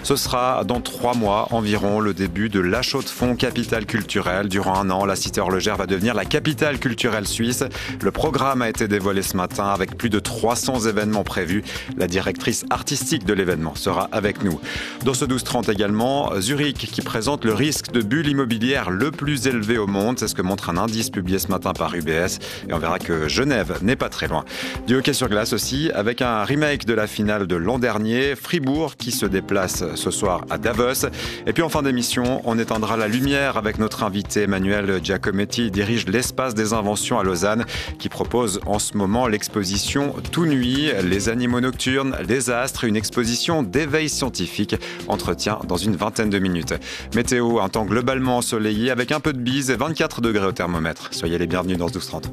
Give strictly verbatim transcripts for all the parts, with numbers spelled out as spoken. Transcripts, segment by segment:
Ce sera dans trois mois environ le début de la Chaux-de-Fonds Capitale Culturelle. Durant un an, la cité horlogère va devenir la capitale culturelle suisse. Le programme a été dévoilé ce matin avec plus de trois cents événements prévus. La directrice artistique de l'événement sera avec nous. Dans ce douze trente également, Zurich qui présente le risque de bulle immobilière le plus élevé au monde. C'est ce que montre un indice publié ce matin par U B S. Et on verra que Genève n'est pas très loin. Du hockey sur glace aussi, avec un remake de la finale de l'an dernier. Fribourg qui se déplace ce soir à Davos. Et puis en fin d'émission, on éteindra la lumière avec notre invité Emmanuel Giacometti. Il dirige l'espace des inventions à Lausanne qui propose en ce moment l'exposition Tout nuit, les animaux nocturnes, les astres, une exposition d'éveil scientifique. Entretien dans une vingtaine de minutes. Météo, un temps globalement ensoleillé avec un peu de bise et vingt-quatre degrés au thermomètre. Soyez les bienvenus dans ce douze trente.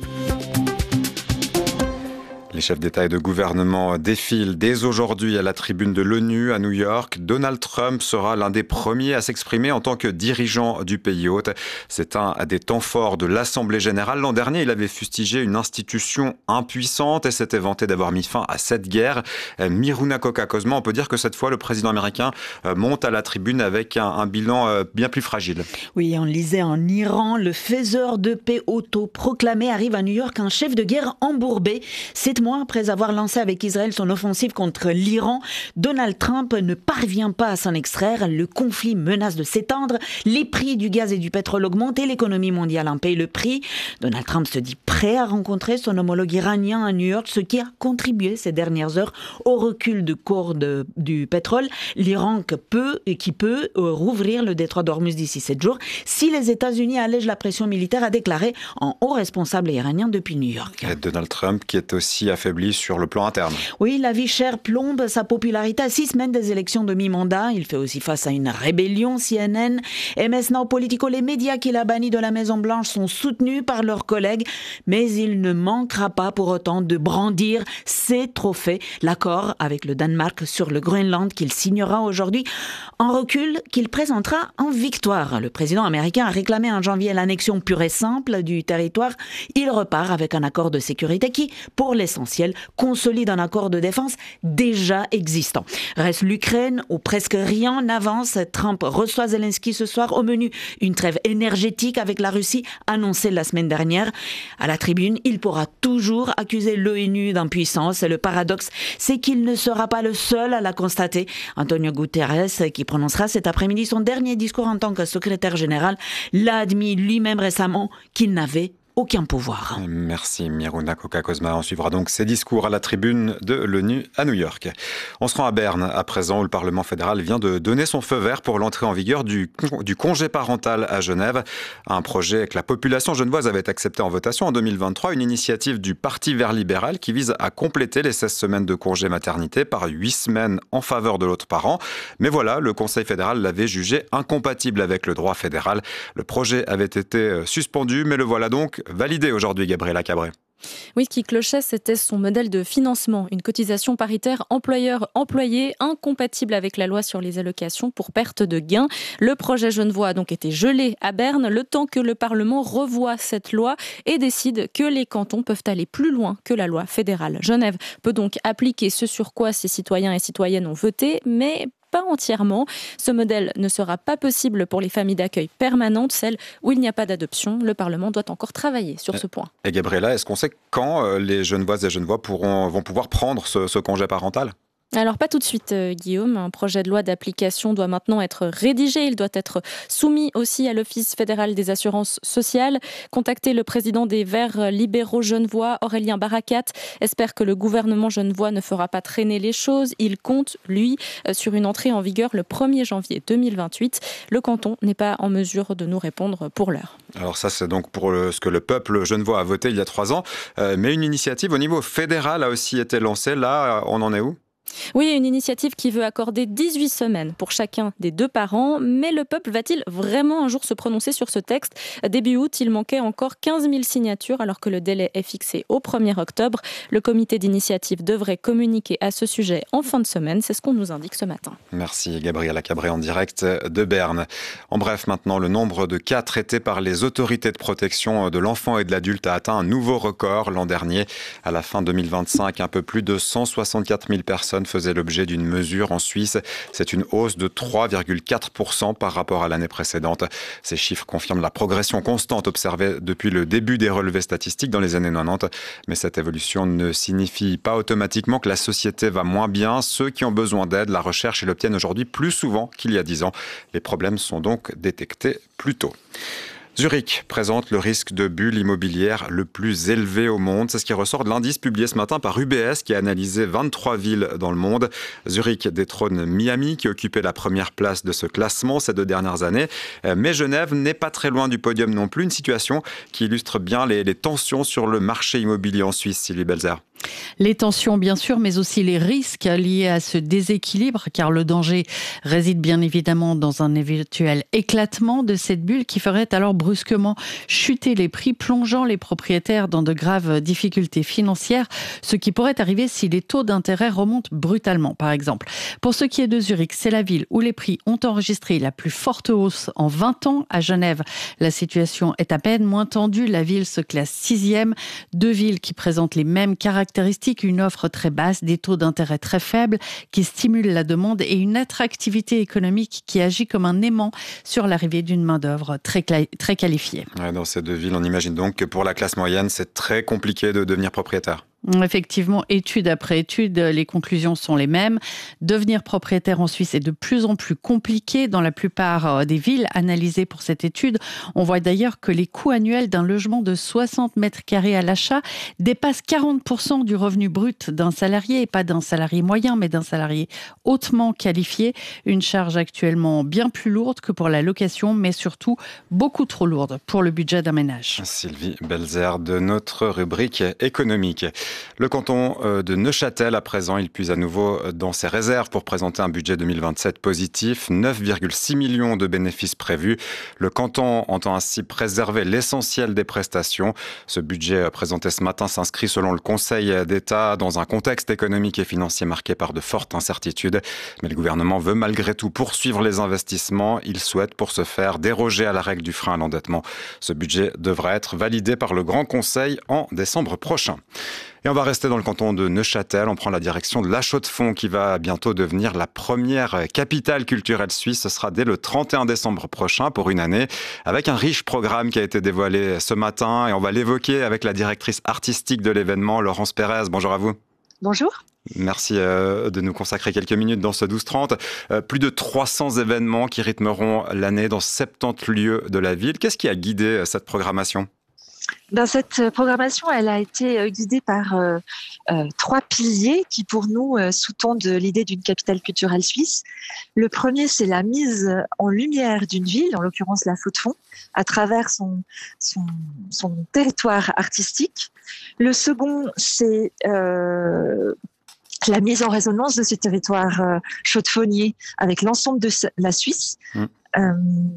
Les chefs d'État et de gouvernement défilent dès aujourd'hui à la tribune de l'ONU à New York. Donald Trump sera l'un des premiers à s'exprimer en tant que dirigeant du pays hôte. C'est un des temps forts de l'Assemblée générale. L'an dernier, il avait fustigé une institution impuissante et s'était vanté d'avoir mis fin à cette guerre. Miruna Koka-Kozma, on peut dire que cette fois, le président américain monte à la tribune avec un, un bilan bien plus fragile. Oui, on lisait en Iran, le faiseur de paix autoproclamé arrive à New York, un chef de guerre embourbé. Sept mois après avoir lancé avec Israël son offensive contre l'Iran, Donald Trump ne parvient pas à s'en extraire. Le conflit menace de s'étendre. Les prix du gaz et du pétrole augmentent et l'économie mondiale en paye le prix. Donald Trump se dit prêt à rencontrer son homologue iranien à New York, ce qui a contribué ces dernières heures au recul du cours de, du pétrole. L'Iran que peut, qui peut euh, rouvrir le détroit d'Ormuz d'ici sept jours si les États-Unis allègent la pression militaire, a déclaré en haut responsable iranien depuis New York. Et Donald Trump qui est aussi affaibli sur le plan interne. Oui, la vie chère plombe sa popularité à six semaines des élections de mi-mandat. Il fait aussi face à une rébellion. C N N, M S Now Politico, les médias qu'il a bannis de la Maison-Blanche sont soutenus par leurs collègues, mais il ne manquera pas pour autant de brandir ses trophées. L'accord avec le Danemark sur le Groenland qu'il signera aujourd'hui, en recul qu'il présentera en victoire. Le président américain a réclamé en janvier l'annexion pure et simple du territoire. Il repart avec un accord de sécurité qui, pour l'essentiel, consolide un accord de défense déjà existant. Reste l'Ukraine, où presque rien n'avance. Trump reçoit Zelensky ce soir. Au menu, une trêve énergétique avec la Russie, annoncée la semaine dernière. À la tribune, il pourra toujours accuser l'ONU d'impuissance. Le paradoxe, c'est qu'il ne sera pas le seul à la constater. Antonio Guterres, qui prononcera cet après-midi son dernier discours en tant que secrétaire général, l'a admis lui-même récemment qu'il n'avait aucun pouvoir. Merci Miruna Koka-Kozma. On suivra donc ces discours à la tribune de l'ONU à New York. On se rend à Berne à présent où le Parlement fédéral vient de donner son feu vert pour l'entrée en vigueur du, du congé parental à Genève. Un projet que la population genevoise avait accepté en votation en deux mille vingt-trois. Une initiative du Parti vert libéral qui vise à compléter les seize semaines de congé maternité par huit semaines en faveur de l'autre parent. Mais voilà, le Conseil fédéral l'avait jugé incompatible avec le droit fédéral. Le projet avait été suspendu, mais le voilà donc validé aujourd'hui, Gabriela Cabré. Oui, ce qui clochait, c'était son modèle de financement. Une cotisation paritaire employeur-employé incompatible avec la loi sur les allocations pour perte de gains. Le projet genevois a donc été gelé à Berne, le temps que le Parlement revoie cette loi et décide que les cantons peuvent aller plus loin que la loi fédérale. Genève peut donc appliquer ce sur quoi ses citoyens et citoyennes ont voté, mais pas entièrement. Ce modèle ne sera pas possible pour les familles d'accueil permanentes, celles où il n'y a pas d'adoption. Le Parlement doit encore travailler sur ce point. Et Gabriela, est-ce qu'on sait quand les Genevoises et Genevois pourront, vont pouvoir prendre ce, ce congé parental ? Alors pas tout de suite, euh, Guillaume. Un projet de loi d'application doit maintenant être rédigé. Il doit être soumis aussi à l'Office fédéral des assurances sociales. Contacter le président des Verts libéraux genevois, Aurélien Barakat, espère que le gouvernement genevois ne fera pas traîner les choses. Il compte, lui, sur une entrée en vigueur le premier janvier deux mille vingt-huit. Le canton n'est pas en mesure de nous répondre pour l'heure. Alors ça, c'est donc pour le, ce que le peuple genevois a voté il y a trois ans. Euh, mais une initiative au niveau fédéral a aussi été lancée. Là, on en est où ? Oui, une initiative qui veut accorder dix-huit semaines pour chacun des deux parents. Mais le peuple va-t-il vraiment un jour se prononcer sur ce texte ? Début août, il manquait encore quinze mille signatures alors que le délai est fixé au premier octobre. Le comité d'initiative devrait communiquer à ce sujet en fin de semaine. C'est ce qu'on nous indique ce matin. Merci Gabriela Cabré en direct de Berne. En bref, maintenant, le nombre de cas traités par les autorités de protection de l'enfant et de l'adulte a atteint un nouveau record l'an dernier. À la fin deux mille vingt-cinq, un peu plus de cent soixante-quatre mille personnes personnes faisaient l'objet d'une mesure en Suisse. C'est une hausse de trois virgule quatre pour cent par rapport à l'année précédente. Ces chiffres confirment la progression constante observée depuis le début des relevés statistiques dans les années quatre-vingt-dix. Mais cette évolution ne signifie pas automatiquement que la société va moins bien. Ceux qui ont besoin d'aide la recherchent et l'obtiennent aujourd'hui plus souvent qu'il y a dix ans. Les problèmes sont donc détectés plus tôt. Zurich présente le risque de bulle immobilière le plus élevé au monde. C'est ce qui ressort de l'indice publié ce matin par U B S qui a analysé vingt-trois villes dans le monde. Zurich détrône Miami qui occupait la première place de ce classement ces deux dernières années. Mais Genève n'est pas très loin du podium non plus. Une situation qui illustre bien les, les tensions sur le marché immobilier en Suisse, Sylvie Belzer. Les tensions, bien sûr, mais aussi les risques liés à ce déséquilibre, car le danger réside bien évidemment dans un éventuel éclatement de cette bulle qui ferait alors brusquement chuter les prix, plongeant les propriétaires dans de graves difficultés financières, ce qui pourrait arriver si les taux d'intérêt remontent brutalement, par exemple. Pour ce qui est de Zurich, c'est la ville où les prix ont enregistré la plus forte hausse en vingt ans. À Genève, la situation est à peine moins tendue. La ville se classe sixième. Deux villes qui présentent les mêmes caractéristiques, une offre très basse, des taux d'intérêt très faibles qui stimulent la demande et une attractivité économique qui agit comme un aimant sur l'arrivée d'une main-d'œuvre très, très qualifiée. Ouais, dans ces deux villes, on imagine donc que pour la classe moyenne, c'est très compliqué de devenir propriétaire. Effectivement, étude après étude, les conclusions sont les mêmes. Devenir propriétaire en Suisse est de plus en plus compliqué dans la plupart des villes analysées pour cette étude. On voit d'ailleurs que les coûts annuels d'un logement de soixante mètres carrés à l'achat dépassent quarante pour cent du revenu brut d'un salarié, et pas d'un salarié moyen, mais d'un salarié hautement qualifié. Une charge actuellement bien plus lourde que pour la location, mais surtout beaucoup trop lourde pour le budget d'un ménage. Sylvie Belzer de notre rubrique économique. Le canton de Neuchâtel, à présent, il puise à nouveau dans ses réserves pour présenter un budget deux mille vingt-sept positif. neuf virgule six millions de bénéfices prévus. Le canton entend ainsi préserver l'essentiel des prestations. Ce budget présenté ce matin s'inscrit selon le Conseil d'État dans un contexte économique et financier marqué par de fortes incertitudes. Mais le gouvernement veut malgré tout poursuivre les investissements. Il souhaite pour ce faire déroger à la règle du frein à l'endettement. Ce budget devra être validé par le Grand Conseil en décembre prochain. Et on va rester dans le canton de Neuchâtel. On prend la direction de La Chaux-de-Fonds qui va bientôt devenir la première capitale culturelle suisse. Ce sera dès le trente et un décembre prochain pour une année avec un riche programme qui a été dévoilé ce matin. Et on va l'évoquer avec la directrice artistique de l'événement, Laurence Pérez. Bonjour à vous. Bonjour. Merci de nous consacrer quelques minutes dans ce douze trente. Plus de trois cents événements qui rythmeront l'année dans soixante-dix lieux de la ville. Qu'est-ce qui a guidé cette programmation ? Ben, cette programmation, elle a été guidée par euh, euh, trois piliers qui, pour nous, euh, sous-tendent l'idée d'une capitale culturelle suisse. Le premier, c'est la mise en lumière d'une ville, en l'occurrence la Chaux-de-Fonds, à travers son, son, son territoire artistique. Le second, c'est euh, la mise en résonance de ce territoire euh, chaux-de-fonnier avec l'ensemble de la Suisse. Mmh. Euh,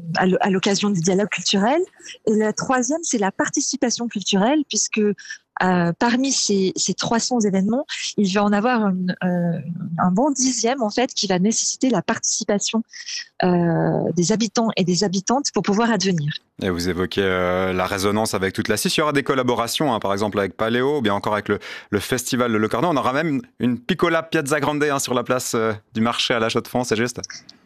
à l'occasion du dialogue culturel. Et le troisième, c'est la participation culturelle, puisque euh, parmi ces, ces trois cents événements, il va en avoir une, euh, un bon dixième en fait qui va nécessiter la participation euh, des habitants et des habitantes pour pouvoir advenir. Et vous évoquez euh, la résonance avec toute la Suisse. Il y aura des collaborations, hein, par exemple avec Paléo, ou bien encore avec le, le festival de Locarno. On aura même une Piccola Piazza Grande hein, sur la place euh, du marché à La Chaux-de-Fonds, c'est juste ?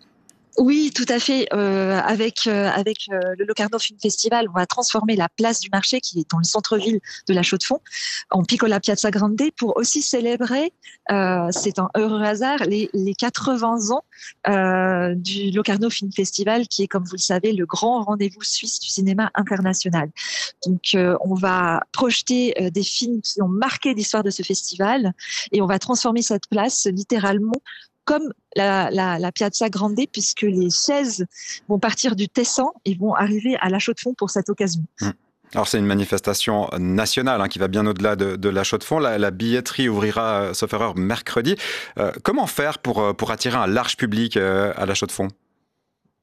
Oui, tout à fait. Euh, avec euh, avec euh, le Locarno Film Festival, on va transformer la place du marché qui est dans le centre-ville de La Chaux-de-Fonds en Piccola Piazza Grande pour aussi célébrer, euh, c'est un heureux hasard, les, les quatre-vingts ans euh, du Locarno Film Festival qui est, comme vous le savez, le grand rendez-vous suisse du cinéma international. Donc, euh, on va projeter euh, des films qui ont marqué l'histoire de ce festival et on va transformer cette place littéralement comme la, la, la Piazza Grande, puisque les chaises vont partir du Tessin et vont arriver à La Chaux-de-Fonds pour cette occasion. Mmh. Alors c'est une manifestation nationale hein, qui va bien au-delà de, de La Chaux-de-Fonds. La, la billetterie ouvrira, sauf erreur, mercredi. Euh, comment faire pour, pour attirer un large public euh, à La Chaux-de-Fonds ?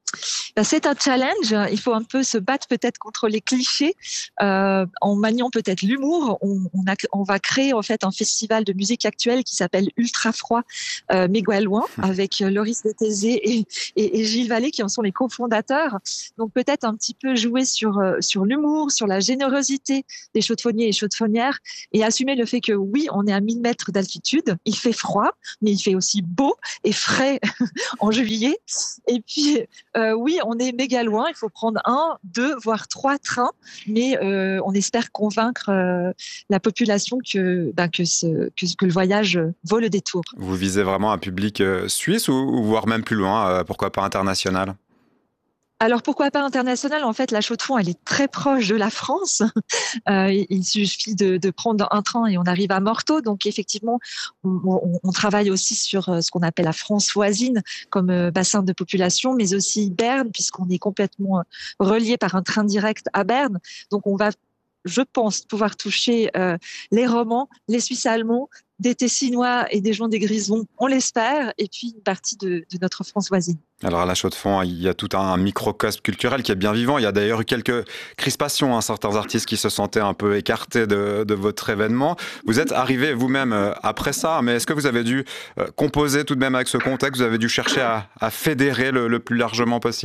Ben, c'est un challenge. Il faut un peu se battre peut-être contre les clichés euh, en maniant peut-être l'humour. On, on, a, on va créer en fait un festival de musique actuelle qui s'appelle Ultra Froid euh, Mégalouin avec Loris Détézé et, et, et Gilles Vallée qui en sont les cofondateurs. Donc peut-être un petit peu jouer sur sur l'humour, sur la générosité des chaux-de-fauniers et chaux-de-faunières et assumer le fait que oui, on est à mille mètres d'altitude. Il fait froid, mais il fait aussi beau et frais en juillet. Et puis Euh, oui, on est méga loin. Il faut prendre un, deux, voire trois trains, mais euh, on espère convaincre euh, la population que, ben, que, ce, que, que le voyage vaut le détour. Vous visez vraiment un public euh, suisse ou, ou voire même plus loin, euh, pourquoi pas international ? Alors pourquoi pas international ? En fait, la Chaux-de-Fonds, elle est très proche de la France. Euh, il suffit de, de prendre un train et on arrive à Morteau. Donc effectivement, on, on, on travaille aussi sur ce qu'on appelle la France voisine comme bassin de population, mais aussi Berne, puisqu'on est complètement relié par un train direct à Berne. Donc on va, je pense, pouvoir toucher euh, les Romans, les Suisses allemands, des Tessinois et des gens des Grisons, on l'espère, et puis une partie de, de notre France voisine. Alors à la Chaux-de-Fonds, il y a tout un microcosme culturel qui est bien vivant. Il y a d'ailleurs eu quelques crispations, hein, certains artistes qui se sentaient un peu écartés de, de votre événement. Vous êtes arrivé vous-même après ça, mais est-ce que vous avez dû composer tout de même avec ce contexte ? Vous avez dû chercher à, à fédérer le, le plus largement possible ?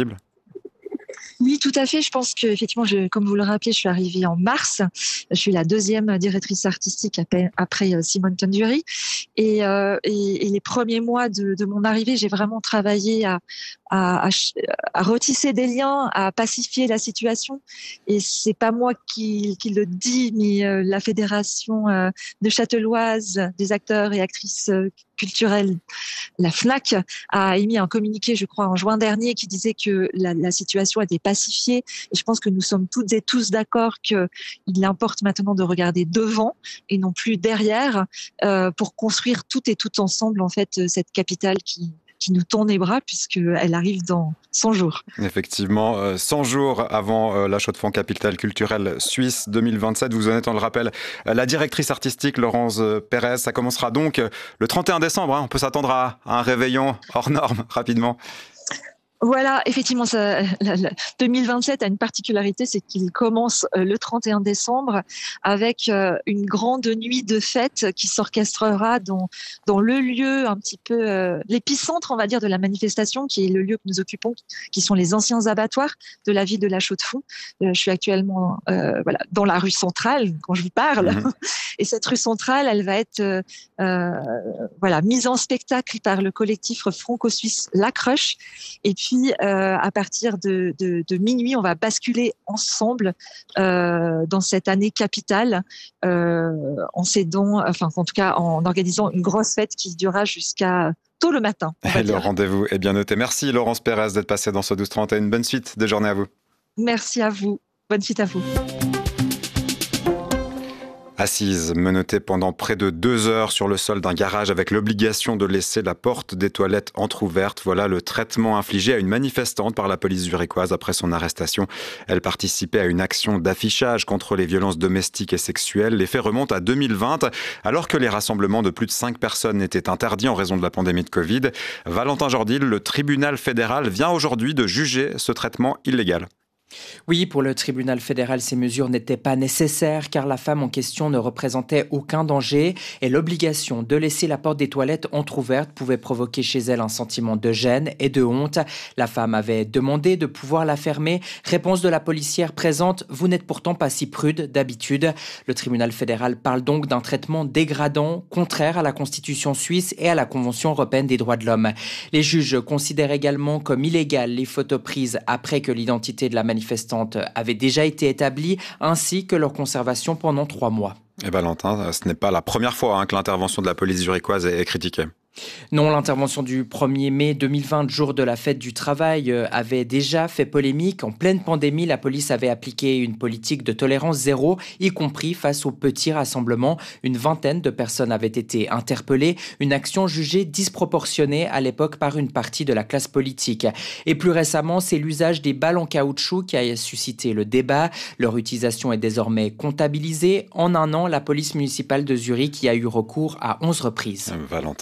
Oui, tout à fait. Je pense que, effectivement, je, comme vous le rappelez, je suis arrivée en mars. Je suis la deuxième directrice artistique après, après Simone Tondury. Et, euh, et, et les premiers mois de, de mon arrivée, j'ai vraiment travaillé à, à, à, à retisser des liens, à pacifier la situation. Et c'est pas moi qui, qui le dis, mais euh, la fédération euh, de Châtelloise des acteurs et actrices euh, culturelles, la FNAC, a émis un communiqué, je crois, en juin dernier, qui disait que la, la situation était pacifiée. Et je pense que nous sommes toutes et tous d'accord qu'il importe maintenant de regarder devant et non plus derrière euh, pour construire tout et tout ensemble, en fait, cette capitale qui qui nous tend les bras puisqu'elle arrive dans cent jours. Effectivement, cent jours avant la Chaux-de-Fonds Capitale Culturelle Suisse deux mille vingt-sept. Vous en êtes, on le rappelle, la directrice artistique Laurence Pérez. Ça commencera donc le trente et un décembre. Hein. On peut s'attendre à un réveillon hors norme rapidement. Voilà, effectivement, ça, la, la, deux mille vingt-sept a une particularité, c'est qu'il commence euh, le trente et un décembre avec euh, une grande nuit de fête qui s'orchestrera dans dans le lieu un petit peu euh, l'épicentre, on va dire, de la manifestation, qui est le lieu que nous occupons, qui sont les anciens abattoirs de la ville de la Chaux-de-Fonds. Euh, je suis actuellement euh, voilà dans la rue centrale quand je vous parle, mmh. Et cette rue centrale, elle va être euh, euh, voilà mise en spectacle par le collectif franco-suisse La Cruche, et puis Puis, euh, à partir de, de, de minuit, on va basculer ensemble euh, dans cette année capitale, euh, en s'aidant, enfin, en tout cas, en organisant une grosse fête qui durera jusqu'à tôt le matin. Et le rendez-vous est bien noté. Merci Laurence Pérez d'être passée dans ce douze trente et une bonne suite de journée à vous. Merci à vous. Bonne suite à vous. Assise, menottée pendant près de deux heures sur le sol d'un garage avec l'obligation de laisser la porte des toilettes entrouverte. Voilà le traitement infligé à une manifestante par la police zurichoise après son arrestation. Elle participait à une action d'affichage contre les violences domestiques et sexuelles. Les faits remontent à deux mille vingt, alors que les rassemblements de plus de cinq personnes étaient interdits en raison de la pandémie de Covid. Valentin Jordil, le tribunal fédéral vient aujourd'hui de juger ce traitement illégal. Oui, pour le tribunal fédéral, ces mesures n'étaient pas nécessaires car la femme en question ne représentait aucun danger et l'obligation de laisser la porte des toilettes entrouverte pouvait provoquer chez elle un sentiment de gêne et de honte. La femme avait demandé de pouvoir la fermer. Réponse de la policière présente, vous n'êtes pourtant pas si prude d'habitude. Le tribunal fédéral parle donc d'un traitement dégradant, contraire à la Constitution suisse et à la Convention européenne des droits de l'homme. Les juges considèrent également comme illégales les photos prises après que l'identité de la manifestante avait déjà été établie, ainsi que leur conservation pendant trois mois. Et Valentin, ce n'est pas la première fois hein, que l'intervention de la police zurichoise est critiquée. Non, l'intervention du premier mai deux mille vingt, jour de la fête du travail, avait déjà fait polémique. En pleine pandémie, la police avait appliqué une politique de tolérance zéro, y compris face aux petits rassemblements. Une vingtaine de personnes avaient été interpellées, une action jugée disproportionnée à l'époque par une partie de la classe politique. Et plus récemment, c'est l'usage des balles en caoutchouc qui a suscité le débat. Leur utilisation est désormais comptabilisée. En un an, la police municipale de Zurich y a eu recours à onze reprises. Valentin Jordil.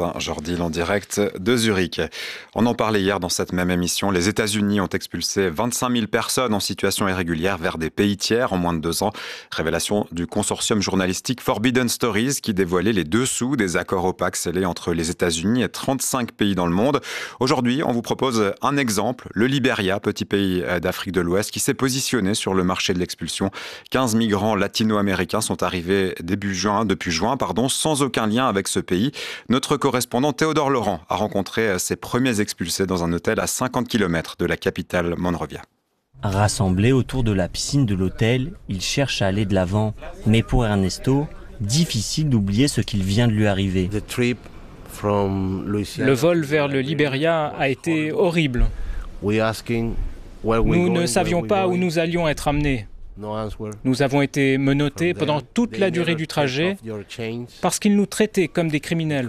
Bourdil en direct de Zurich. On en parlait hier dans cette même émission. Les États-Unis ont expulsé vingt-cinq mille personnes en situation irrégulière vers des pays tiers en moins de deux ans. Révélation du consortium journalistique Forbidden Stories qui dévoilait les dessous des accords opaques scellés entre les États-Unis et trente-cinq pays dans le monde. Aujourd'hui, on vous propose un exemple, le Liberia, petit pays d'Afrique de l'Ouest qui s'est positionné sur le marché de l'expulsion. quinze migrants latino-américains sont arrivés début juin, depuis juin, pardon, sans aucun lien avec ce pays. Notre correspondant Théodore Laurent a rencontré ses premiers expulsés dans un hôtel à cinquante kilomètres de la capitale Monrovia. Rassemblés autour de la piscine de l'hôtel, ils cherchent à aller de l'avant. Mais pour Ernesto, difficile d'oublier ce qu'il vient de lui arriver. Le vol vers le Liberia a été horrible. Nous ne savions pas où nous allions être amenés. Nous avons été menottés pendant toute la durée du trajet parce qu'ils nous traitaient comme des criminels.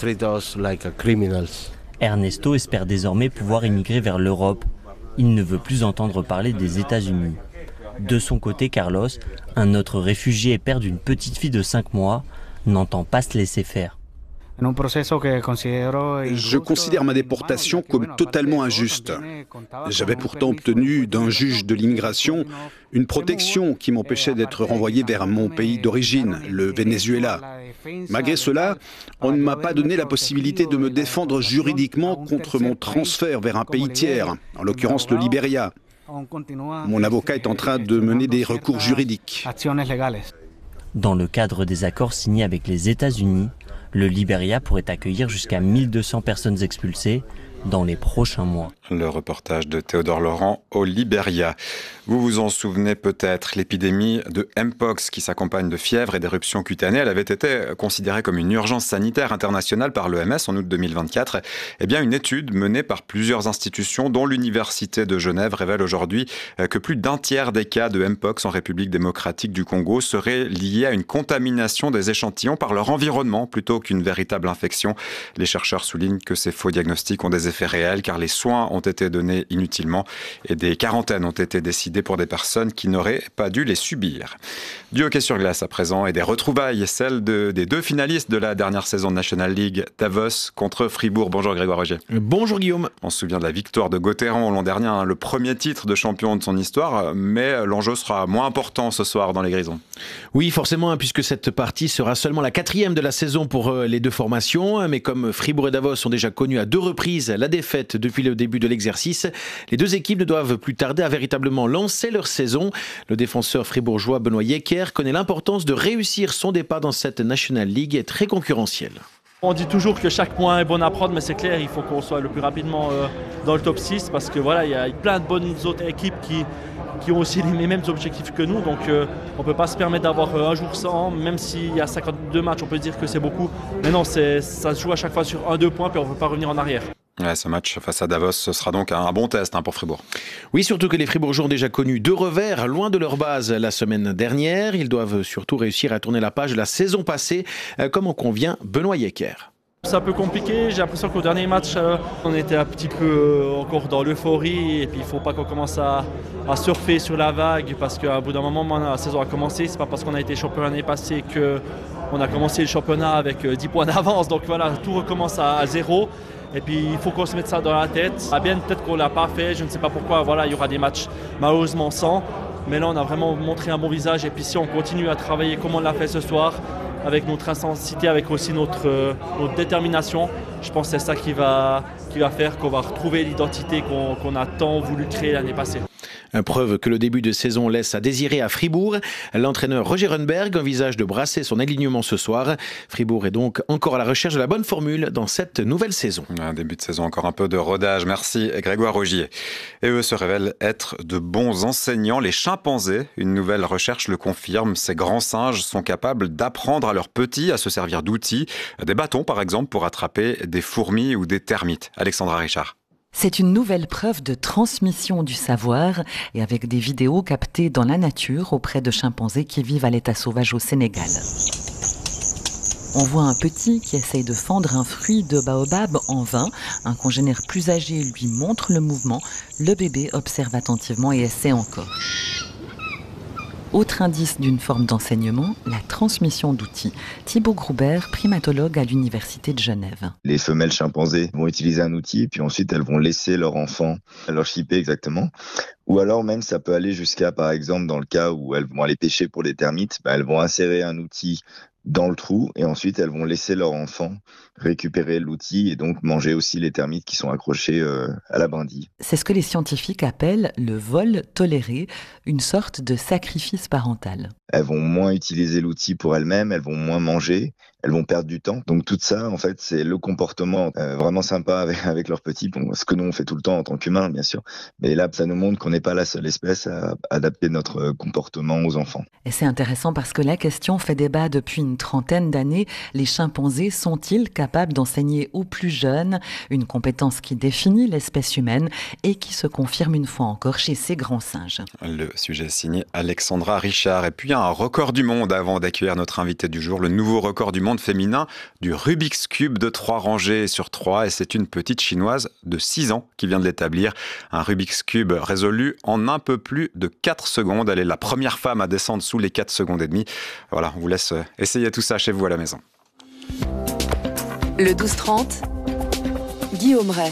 Ernesto espère désormais pouvoir immigrer vers l'Europe. Il ne veut plus entendre parler des États-Unis. De son côté, Carlos, un autre réfugié et père d'une petite fille de cinq mois, n'entend pas se laisser faire. Je considère ma déportation comme totalement injuste. J'avais pourtant obtenu d'un juge de l'immigration une protection qui m'empêchait d'être renvoyé vers mon pays d'origine, le Venezuela. Malgré cela, on ne m'a pas donné la possibilité de me défendre juridiquement contre mon transfert vers un pays tiers, en l'occurrence le Liberia. Mon avocat est en train de mener des recours juridiques. Dans le cadre des accords signés avec les États-Unis, le Liberia pourrait accueillir jusqu'à mille deux cents personnes expulsées dans les prochains mois. Le reportage de Théodore Laurent au Liberia. Vous vous en souvenez peut-être, l'épidémie de Mpox qui s'accompagne de fièvre et d'éruptions cutanées, elle avait été considérée comme une urgence sanitaire internationale par l'O M S en août deux mille vingt-quatre. Eh bien, une étude menée par plusieurs institutions, dont l'Université de Genève, révèle aujourd'hui que plus d'un tiers des cas de Mpox en République démocratique du Congo seraient liés à une contamination des échantillons par leur environnement plutôt qu'une véritable infection. Les chercheurs soulignent que ces faux diagnostics ont des effets réels car les soins ont été donnés inutilement et des quarantaines ont été décidées pour des personnes qui n'auraient pas dû les subir. Du hockey sur glace à présent et des retrouvailles, celles de, des deux finalistes de la dernière saison de National League, Davos contre Fribourg. Bonjour Grégoire Rogier. Bonjour Guillaume. On se souvient de la victoire de Gauthieron l'an dernier, hein, le premier titre de champion de son histoire, mais l'enjeu sera moins important ce soir dans les Grisons. Oui, forcément, puisque cette partie sera seulement la quatrième de la saison pour les deux formations, mais comme Fribourg et Davos sont déjà connus à deux reprises la défaite depuis le début de l'exercice, les deux équipes ne doivent plus tarder à véritablement lancer leur saison. Le défenseur fribourgeois Benoît Yecker connaît l'importance de réussir son départ dans cette National League et très concurrentielle. On dit toujours que chaque point est bon à prendre, mais c'est clair, il faut qu'on soit le plus rapidement euh, dans le top six parce que voilà, il y a plein de bonnes autres équipes qui, qui ont aussi les mêmes objectifs que nous. Donc euh, on ne peut pas se permettre d'avoir euh, un jour sans, même s'il y a cinquante-deux matchs, on peut dire que c'est beaucoup. Mais non, c'est, ça se joue à chaque fois sur un deux points, puis on ne peut pas revenir en arrière. Ouais, ce match face à Davos, ce sera donc un bon test hein, pour Fribourg. Oui, surtout que les Fribourgeois ont déjà connu deux revers loin de leur base la semaine dernière. Ils doivent surtout réussir à tourner la page de la saison passée, comme en convient Benoît Yecker. C'est un peu compliqué, j'ai l'impression qu'au dernier match, euh, on était un petit peu euh, encore dans l'euphorie et puis il ne faut pas qu'on commence à, à surfer sur la vague parce qu'à bout d'un moment, la saison a commencé. C'est pas parce qu'on a été champion l'année passée qu'on a commencé le championnat avec euh, dix points d'avance. Donc voilà, tout recommence à, à zéro. Et puis il faut qu'on se mette ça dans la tête. Ah bien, peut-être qu'on ne l'a pas fait, je ne sais pas pourquoi. Voilà, il y aura des matchs malheureusement sans. Mais là, on a vraiment montré un bon visage. Et puis si on continue à travailler comme on l'a fait ce soir, avec notre intensité, avec aussi notre, euh, notre détermination, je pense que c'est ça qui va, qui va faire qu'on va retrouver l'identité qu'on, qu'on a tant voulu créer l'année passée. Preuve que le début de saison laisse à désirer à Fribourg. L'entraîneur Roger Runberg envisage de brasser son alignement ce soir. Fribourg est donc encore à la recherche de la bonne formule dans cette nouvelle saison. Un début de saison, encore un peu de rodage. Merci Grégoire Rogier. Et eux se révèlent être de bons enseignants. Les chimpanzés, une nouvelle recherche le confirme, ces grands singes sont capables d'apprendre à leurs petits à se servir d'outils, des bâtons par exemple pour attraper des fourmis ou des termites. Alexandra Richard. C'est une nouvelle preuve de transmission du savoir et avec des vidéos captées dans la nature auprès de chimpanzés qui vivent à l'état sauvage au Sénégal. On voit un petit qui essaye de fendre un fruit de baobab en vain. Un congénère plus âgé lui montre le mouvement. Le bébé observe attentivement et essaie encore. Autre indice d'une forme d'enseignement, la transmission d'outils. Thibaut Groubert, primatologue à l'Université de Genève. Les femelles chimpanzés vont utiliser un outil, puis ensuite elles vont laisser leur enfant, leur chipper exactement. Ou alors même ça peut aller jusqu'à, par exemple, dans le cas où elles vont aller pêcher pour les termites, bah, elles vont insérer un outil dans le trou et ensuite elles vont laisser leur enfant récupérer l'outil et donc manger aussi les termites qui sont accrochés euh, à la brindille. C'est ce que les scientifiques appellent le vol toléré, une sorte de sacrifice parental. Elles vont moins utiliser l'outil pour elles-mêmes, elles vont moins manger, elles vont perdre du temps. Donc tout ça, en fait, c'est le comportement euh, vraiment sympa avec, avec leurs petits, bon, ce que nous on fait tout le temps en tant qu'humains, bien sûr. Mais là, ça nous montre qu'on n'est pas la seule espèce à adapter notre comportement aux enfants. Et c'est intéressant parce que la question fait débat depuis une trentaine d'années. Les chimpanzés sont-ils capables d'enseigner aux plus jeunes une compétence qui définit l'espèce humaine et qui se confirme une fois encore chez ces grands singes? Le sujet signé Alexandra Richard. Et puis un record du monde avant d'accueillir notre invité du jour, le nouveau record du monde féminin du Rubik's Cube de trois rangées sur trois. Et c'est une petite chinoise de six ans qui vient de l'établir. Un Rubik's Cube résolu en un peu plus de quatre secondes. Elle est la première femme à descendre sous les quatre secondes et demie. Voilà, on vous laisse essayer tout ça chez vous à la maison. Le douze trente, Guillaume Ray.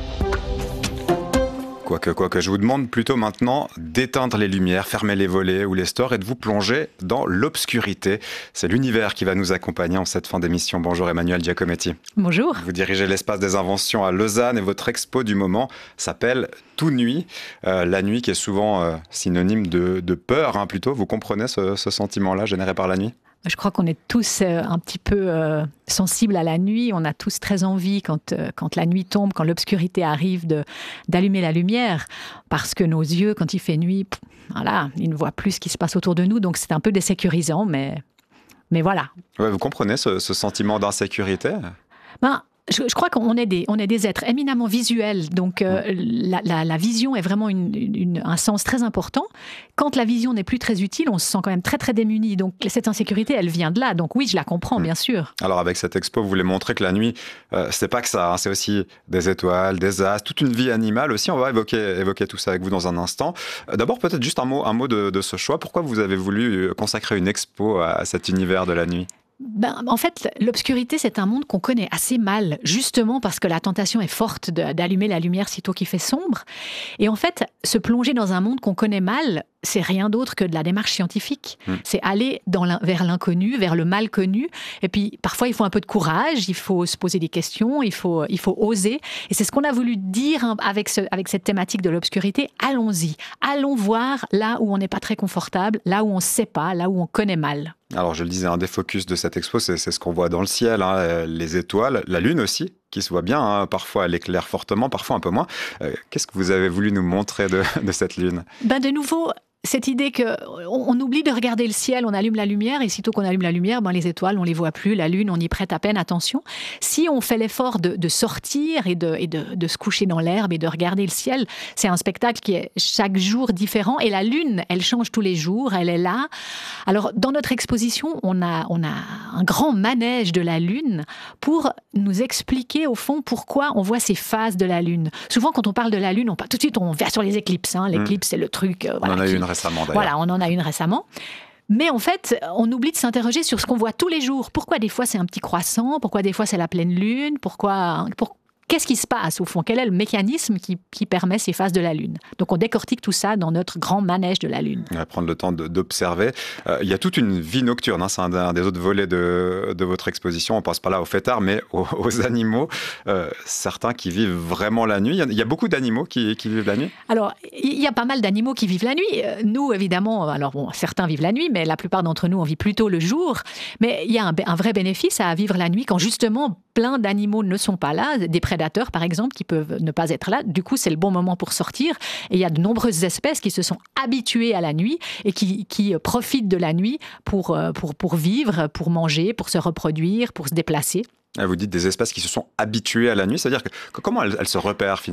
Quoique, quoique, je vous demande plutôt maintenant d'éteindre les lumières, fermer les volets ou les stores et de vous plonger dans l'obscurité. C'est l'univers qui va nous accompagner en cette fin d'émission. Bonjour Emmanuelle Giacometti. Bonjour. Vous dirigez l'espace des inventions à Lausanne et votre expo du moment s'appelle Tout Nuit. Euh, la nuit qui est souvent euh, synonyme de, de peur, hein, plutôt. Vous comprenez ce, ce sentiment-là généré par la nuit ? Je crois qu'on est tous euh, un petit peu euh, sensibles à la nuit. On a tous très envie, quand, euh, quand la nuit tombe, quand l'obscurité arrive, de, d'allumer la lumière. Parce que nos yeux, quand il fait nuit, pff, voilà, ils ne voient plus ce qui se passe autour de nous. Donc c'est un peu désécurisant, mais, mais voilà. Ouais, vous comprenez ce, ce sentiment d'insécurité ? Ben, Je, je crois qu'on est des, on est des êtres éminemment visuels, donc euh, la, la, la vision est vraiment une, une, un sens très important. Quand la vision n'est plus très utile, on se sent quand même très très démuni. Donc cette insécurité, elle vient de là. Donc oui, je la comprends, bien sûr. Alors avec cette expo, vous voulez montrer que la nuit, euh, c'est pas que ça, hein, c'est aussi des étoiles, des astres, toute une vie animale aussi. On va évoquer, évoquer tout ça avec vous dans un instant. Euh, d'abord, peut-être juste un mot, un mot de, de ce choix. Pourquoi vous avez voulu consacrer une expo à cet univers de la nuit ? Ben, en fait, l'obscurité, c'est un monde qu'on connaît assez mal, justement parce que la tentation est forte de, d'allumer la lumière sitôt qu'il fait sombre. Et en fait, se plonger dans un monde qu'on connaît mal, c'est rien d'autre que de la démarche scientifique. Mmh. C'est aller dans vers l'inconnu, vers le mal connu. Et puis, parfois, il faut un peu de courage, il faut se poser des questions, il faut, il faut oser. Et c'est ce qu'on a voulu dire avec, ce, avec cette thématique de l'obscurité. Allons-y, allons voir là où on n'est pas très confortable, là où on ne sait pas, là où on connaît mal. Alors, je le disais, un des focus de cette expo, c'est, c'est ce qu'on voit dans le ciel, hein, les étoiles, la lune aussi, qui se voit bien, hein, parfois elle éclaire fortement, parfois un peu moins. Euh, qu'est-ce que vous avez voulu nous montrer de, de cette lune ? Ben de nouveau, cette idée qu'on on oublie de regarder le ciel, on allume la lumière, et sitôt qu'on allume la lumière, ben les étoiles, on les voit plus, la lune, on y prête à peine attention. Si on fait l'effort de, de sortir et, de, et de, de se coucher dans l'herbe et de regarder le ciel, c'est un spectacle qui est chaque jour différent, et la lune, elle change tous les jours, elle est là. Alors, dans notre exposition, on a, on a un grand manège de la lune pour nous expliquer, au fond, pourquoi on voit ces phases de la lune. Souvent, quand on parle de la lune, on parle, tout de suite, on va sur les éclipses. Hein. L'éclipse, mmh. c'est le truc... Euh, voilà, on en a qui, eu une récemment, d'ailleurs. Voilà, on en a une récemment. Mais en fait, on oublie de s'interroger sur ce qu'on voit tous les jours. Pourquoi des fois c'est un petit croissant ? Pourquoi des fois c'est la pleine lune ? Pourquoi... Pour... Qu'est-ce qui se passe au fond ? Quel est le mécanisme qui, qui permet ces phases de la Lune ? Donc on décortique tout ça dans notre grand manège de la Lune. On va prendre le temps de, d'observer. Euh, il y a toute une vie nocturne, hein, c'est un, un des autres volets de, de votre exposition. On ne pense pas là aux fêtards, mais aux, aux animaux. Euh, certains qui vivent vraiment la nuit. Il y a, il y a beaucoup d'animaux qui, qui vivent la nuit ? Alors, il y a pas mal d'animaux qui vivent la nuit. Nous, évidemment, alors bon, certains vivent la nuit, mais la plupart d'entre nous, on vit plutôt le jour. Mais il y a un, un vrai bénéfice à vivre la nuit quand justement plein d'animaux ne sont pas là, des prédateurs par exemple qui peuvent ne pas être là. Du coup, c'est le bon moment pour sortir. Et il y a de nombreuses espèces qui se sont habituées à la nuit et qui, qui profitent de la nuit pour, pour, pour vivre, pour manger, pour se reproduire, pour se déplacer. Vous dites des espèces qui se sont habituées à la nuit, c'est-à-dire que comment elles, elles se repèrent finalement ?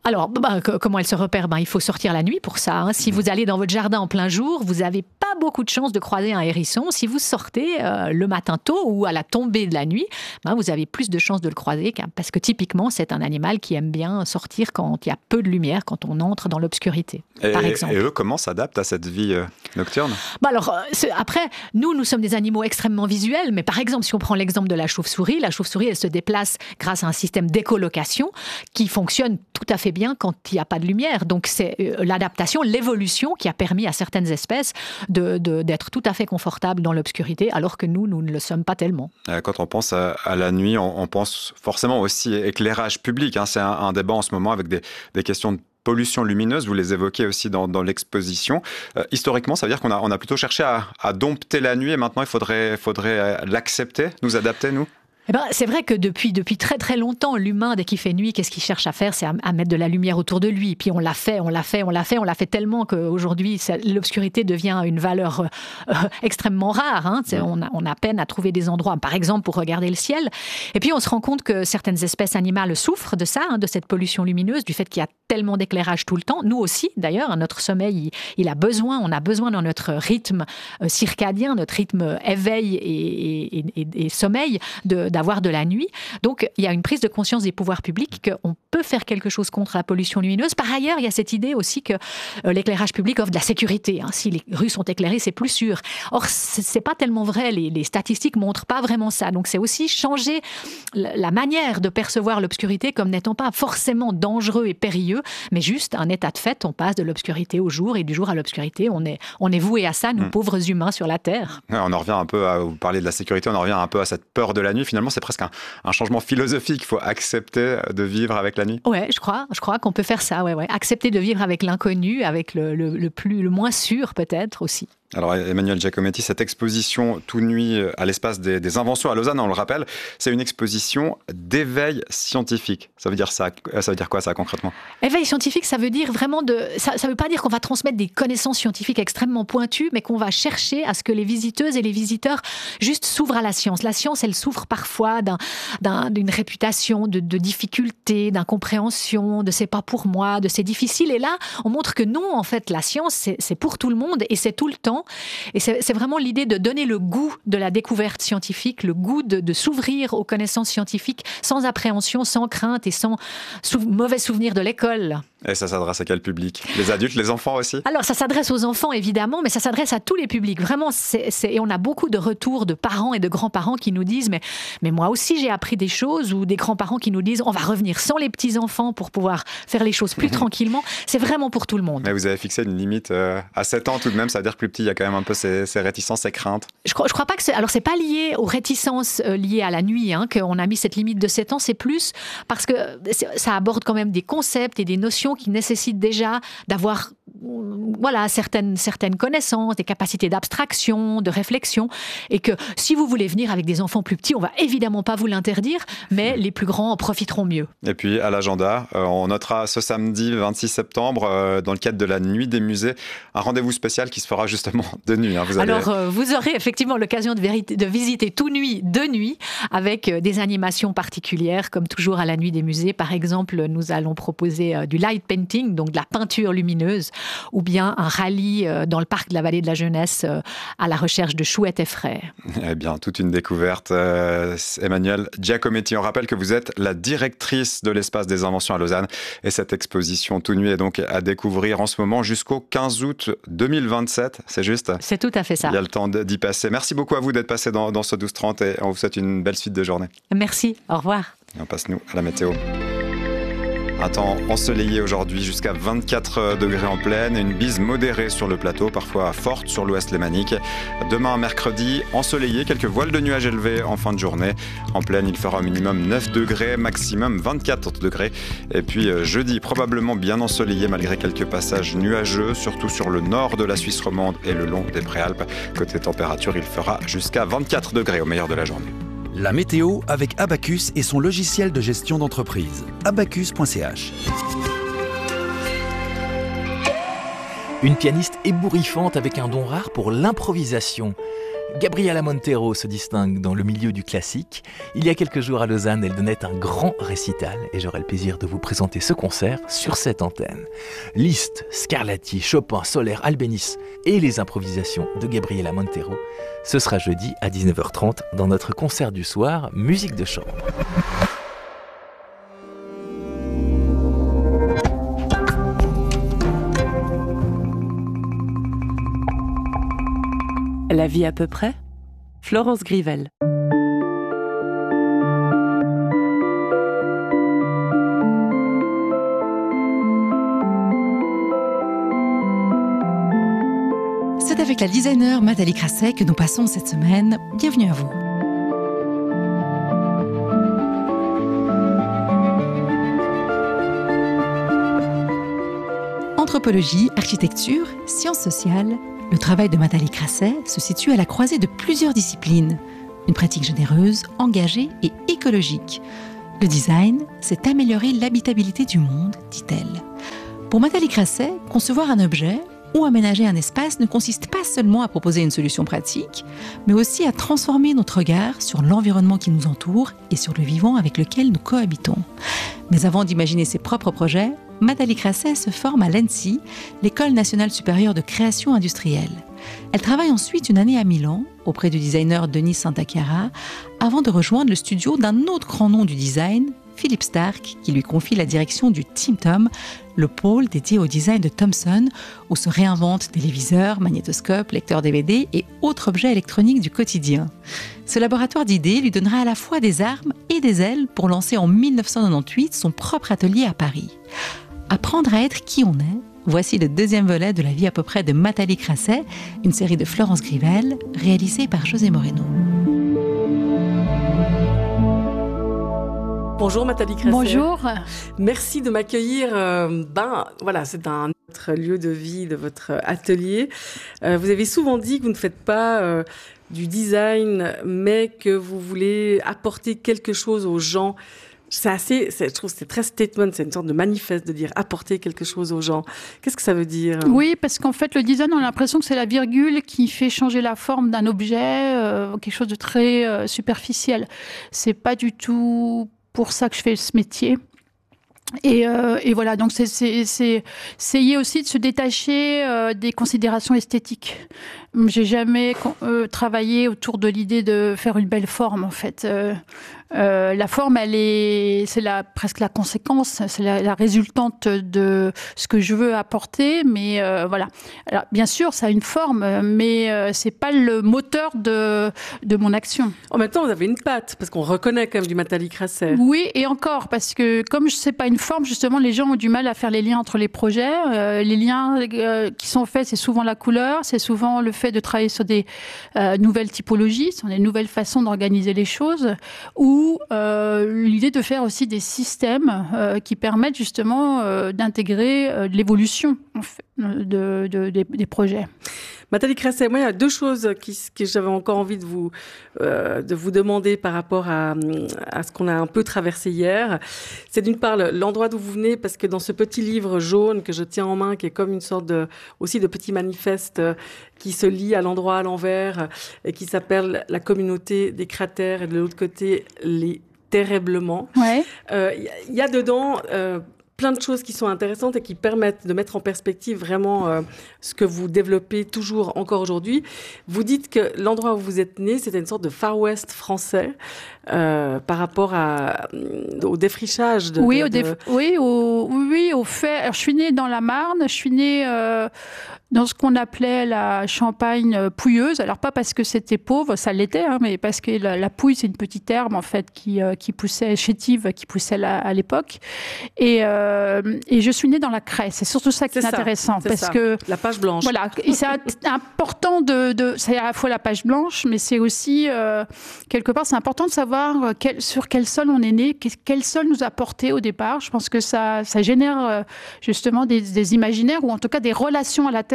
Alors, bah, comment elle se repère? Ben, il faut sortir la nuit pour ça. Hein. Si vous allez dans votre jardin en plein jour, vous n'avez pas beaucoup de chances de croiser un hérisson. Si vous sortez euh, le matin tôt ou à la tombée de la nuit, ben, vous avez plus de chances de le croiser parce que typiquement, c'est un animal qui aime bien sortir quand il y a peu de lumière, quand on entre dans l'obscurité, et, par exemple. Et eux, comment s'adaptent à cette vie euh, nocturne? Ben alors, après, nous, nous sommes des animaux extrêmement visuels, mais par exemple, si on prend l'exemple de la chauve-souris, la chauve-souris, elle se déplace grâce à un système d'écolocation qui fonctionne tout à fait bien quand il n'y a pas de lumière. Donc c'est l'adaptation, l'évolution qui a permis à certaines espèces de, de, d'être tout à fait confortables dans l'obscurité, alors que nous, nous ne le sommes pas tellement. Quand on pense à, à la nuit, on, on pense forcément aussi éclairage public. Hein. C'est un, un débat en ce moment avec des, des questions de pollution lumineuse, vous les évoquez aussi dans, dans l'exposition. Euh, historiquement, ça veut dire qu'on a, on a plutôt cherché à, à dompter la nuit et maintenant il faudrait, faudrait l'accepter, nous adapter, nous? Eh ben, c'est vrai que depuis, depuis très très longtemps, l'humain, dès qu'il fait nuit, qu'est-ce qu'il cherche à faire? C'est à, à mettre de la lumière autour de lui. Puis on l'a fait, on l'a fait, on l'a fait, on l'a fait tellement qu'aujourd'hui, ça, l'obscurité devient une valeur euh, extrêmement rare. Hein. C'est, on, a, on a peine à trouver des endroits, par exemple, pour regarder le ciel. Et puis on se rend compte que certaines espèces animales souffrent de ça, hein, de cette pollution lumineuse, du fait qu'il y a tellement d'éclairage tout le temps. Nous aussi, d'ailleurs, notre sommeil, il, il a besoin, on a besoin dans notre rythme euh, circadien, notre rythme éveil et, et, et, et sommeil, de, d'avoir de la nuit. Donc, il y a une prise de conscience des pouvoirs publics qu'on peut faire quelque chose contre la pollution lumineuse. Par ailleurs, il y a cette idée aussi que euh, l'éclairage public offre de la sécurité. Hein. Si les rues sont éclairées, c'est plus sûr. Or, c'est pas tellement vrai. Les, les statistiques montrent pas vraiment ça. Donc, c'est aussi changer la, la manière de percevoir l'obscurité comme n'étant pas forcément dangereux et périlleux, mais juste un état de fait. On passe de l'obscurité au jour et du jour à l'obscurité. On est, on est voué à ça, nous, mmh. pauvres humains sur la Terre. Ouais, on en revient un peu à vous parler de la sécurité, on en revient un peu à cette peur de la nuit. Finalement, c'est presque un, un changement philosophique. Il faut accepter de vivre avec la nuit. Ouais, je crois, je crois qu'on peut faire ça. Ouais, ouais. Accepter de vivre avec l'inconnu, avec le, le, le, plus, le moins sûr peut-être aussi. Alors Emmanuel Giacometti, cette exposition Tout nuit à l'espace des, des inventions à Lausanne, on le rappelle, c'est une exposition d'éveil scientifique. Ça veut dire ça, ça veut dire quoi ça concrètement? Éveil scientifique, ça veut dire vraiment de, ça, ça veut pas dire qu'on va transmettre des connaissances scientifiques extrêmement pointues, mais qu'on va chercher à ce que les visiteuses et les visiteurs juste s'ouvrent à la science. La science, elle souffre parfois d'un, d'un, d'une réputation de, de difficulté, d'incompréhension, de c'est pas pour moi, de c'est difficile. Et là, on montre que non, en fait, la science, c'est, c'est pour tout le monde et c'est tout le temps. Et c'est, c'est vraiment l'idée de donner le goût de la découverte scientifique, le goût de, de s'ouvrir aux connaissances scientifiques sans appréhension, sans crainte et sans sou- mauvais souvenirs de l'école. Et ça s'adresse à quel public? Les adultes, les enfants aussi? Alors, ça s'adresse aux enfants, évidemment, mais ça s'adresse à tous les publics. Vraiment, c'est, c'est, et on a beaucoup de retours de parents et de grands-parents qui nous disent mais, « mais moi aussi, j'ai appris des choses » ou des grands-parents qui nous disent « on va revenir sans les petits-enfants pour pouvoir faire les choses plus tranquillement ». C'est vraiment pour tout le monde. Mais vous avez fixé une limite euh, à sept ans tout de même, ça veut dire que plus petit, il y a quand même un peu ces, ces réticences, ces craintes. Je crois, je crois pas que c'est... Alors, c'est pas lié aux réticences euh, liées à la nuit hein, qu'on a mis cette limite de sept ans, c'est plus parce que ça aborde quand même des concepts et des notions qui nécessitent déjà déjà d'avoir voilà, certaines, certaines connaissances, des capacités d'abstraction, de réflexion, et que si vous voulez venir avec des enfants plus petits, on va évidemment pas vous l'interdire, mais les plus grands en profiteront mieux. Et puis à l'agenda, euh, on notera ce samedi vingt-six septembre, euh, dans le cadre de la Nuit des musées, un rendez-vous spécial qui se fera justement de nuit. Hein. Vous allez... Alors euh, vous aurez effectivement l'occasion de, vérité, de visiter Tout nuit, de nuit, avec euh, des animations particulières, comme toujours à la Nuit des musées. Par exemple, nous allons proposer euh, du light painting, donc de la peinture lumineuse, ou bien un rallye dans le parc de la Vallée de la Jeunesse à la recherche de chouettes et frères. Eh bien, toute une découverte. Euh, Emmanuel Giacometti, on rappelle que vous êtes la directrice de l'Espace des Inventions à Lausanne et cette exposition Tout nuit est donc à découvrir en ce moment jusqu'au quinze août deux mille vingt-sept, c'est juste? C'est tout à fait ça. Il y a le temps d'y passer. Merci beaucoup à vous d'être passé dans, dans ce douze trente et on vous souhaite une belle suite de journée. Merci, au revoir. Et on passe nous à la météo. Un temps ensoleillé aujourd'hui jusqu'à vingt-quatre degrés en plaine, une bise modérée sur le plateau, parfois forte sur l'ouest lémanique. Demain, mercredi, ensoleillé, quelques voiles de nuages élevés en fin de journée. En plaine, il fera au minimum neuf degrés, maximum vingt-quatre degrés. Et puis jeudi, probablement bien ensoleillé malgré quelques passages nuageux, surtout sur le nord de la Suisse romande et le long des Préalpes. Côté température, il fera jusqu'à vingt-quatre degrés au meilleur de la journée. La météo avec Abacus et son logiciel de gestion d'entreprise. abacus point c h. Une pianiste ébouriffante avec un don rare pour l'improvisation. Gabriela Montero se distingue dans le milieu du classique. Il y a quelques jours à Lausanne, elle donnait un grand récital et j'aurai le plaisir de vous présenter ce concert sur cette antenne. Liszt, Scarlatti, Chopin, Soler, Albéniz et les improvisations de Gabriela Montero. Ce sera jeudi à dix-neuf heures trente dans notre concert du soir, musique de chambre. La vie à peu près, Florence Grivel. C'est avec la designer Nathalie Crasset que nous passons cette semaine. Bienvenue à vous. Anthropologie, architecture, sciences sociales, le travail de Nathalie Crasset se situe à la croisée de plusieurs disciplines. Une pratique généreuse, engagée et écologique. Le design, c'est améliorer l'habitabilité du monde, dit-elle. Pour Nathalie Crasset, concevoir un objet ou aménager un espace ne consiste pas seulement à proposer une solution pratique, mais aussi à transformer notre regard sur l'environnement qui nous entoure et sur le vivant avec lequel nous cohabitons. Mais avant d'imaginer ses propres projets, Nathalie Crasset se forme à l'E N S I, l'École nationale supérieure de création industrielle. Elle travaille ensuite une année à Milan, auprès du designer Denis Santachiara, avant de rejoindre le studio d'un autre grand nom du design, Philippe Starck, qui lui confie la direction du Team Tom, le pôle dédié au design de Thomson, où se réinventent téléviseurs, magnétoscopes, lecteurs D V D et autres objets électroniques du quotidien. Ce laboratoire d'idées lui donnera à la fois des armes et des ailes pour lancer en dix-neuf cent quatre-vingt-dix-huit son propre atelier à Paris. Apprendre à être qui on est, voici le deuxième volet de la vie à peu près de Nathalie Crasset, une série de Florence Grivel, réalisée par José Moreno. Bonjour Nathalie Crasset. Bonjour. Merci de m'accueillir. Euh, ben voilà, c'est un autre lieu de vie de votre atelier. Euh, vous avez souvent dit que vous ne faites pas euh, du design, mais que vous voulez apporter quelque chose aux gens. C'est assez, c'est, je trouve que c'est très statement, c'est une sorte de manifeste de dire apporter quelque chose aux gens. Qu'est-ce que ça veut dire ? Oui, parce qu'en fait, le design, on a l'impression que c'est la virgule qui fait changer la forme d'un objet, euh, quelque chose de très euh, superficiel. C'est pas du tout pour ça que je fais ce métier. Et, euh, et voilà, donc c'est, c'est, c'est essayer aussi de se détacher euh, des considérations esthétiques. J'ai jamais euh, travaillé autour de l'idée de faire une belle forme, en fait. Euh, euh, la forme, elle est, c'est la, presque la conséquence, c'est la, la résultante de ce que je veux apporter, mais euh, voilà. Alors, bien sûr, ça a une forme, mais euh, c'est pas le moteur de, de mon action. En même temps, vous avez une patte, parce qu'on reconnaît quand même du Nathalie Crasset. Oui, et encore, parce que comme je sais pas une forme, justement, les gens ont du mal à faire les liens entre les projets. Euh, les liens euh, qui sont faits, c'est souvent la couleur, c'est souvent le fait de travailler sur des euh, nouvelles typologies, sur des nouvelles façons d'organiser les choses, ou euh, l'idée de faire aussi des systèmes euh, qui permettent justement euh, d'intégrer euh, l'évolution en fait, de, de, de, des projets. Nathalie Crasset, moi, il y a deux choses qui, que j'avais encore envie de vous, euh, de vous demander par rapport à, à ce qu'on a un peu traversé hier. C'est d'une part l'endroit d'où vous venez, parce que dans ce petit livre jaune que je tiens en main, qui est comme une sorte de, aussi de petit manifeste qui se lit à l'endroit à l'envers et qui s'appelle La communauté des cratères et de l'autre côté, les terriblement. Ouais. Euh, y, y a dedans... Euh, plein de choses qui sont intéressantes et qui permettent de mettre en perspective vraiment euh, ce que vous développez toujours encore aujourd'hui. Vous dites que l'endroit où vous êtes né, c'était une sorte de Far West français euh, par rapport à, au défrichage. De, oui, de, au déf- de... oui, au, oui, au fait. Alors, je suis née dans la Marne, je suis née euh, dans ce qu'on appelait la Champagne pouilleuse. Alors, pas parce que c'était pauvre, ça l'était, hein, mais parce que la, la pouille, c'est une petite herbe, en fait, qui, euh, qui poussait, chétive, qui poussait là, à l'époque. Et euh, Euh, et je suis née dans la Craie. C'est surtout ça qui est, est intéressant. C'est parce ça. que la page blanche. Voilà. Et c'est important de, de. C'est à la fois la page blanche, mais c'est aussi, euh, quelque part, c'est important de savoir quel, sur quel sol on est né, quel sol nous a porté au départ. Je pense que ça, ça génère justement des, des imaginaires, ou en tout cas des relations à la terre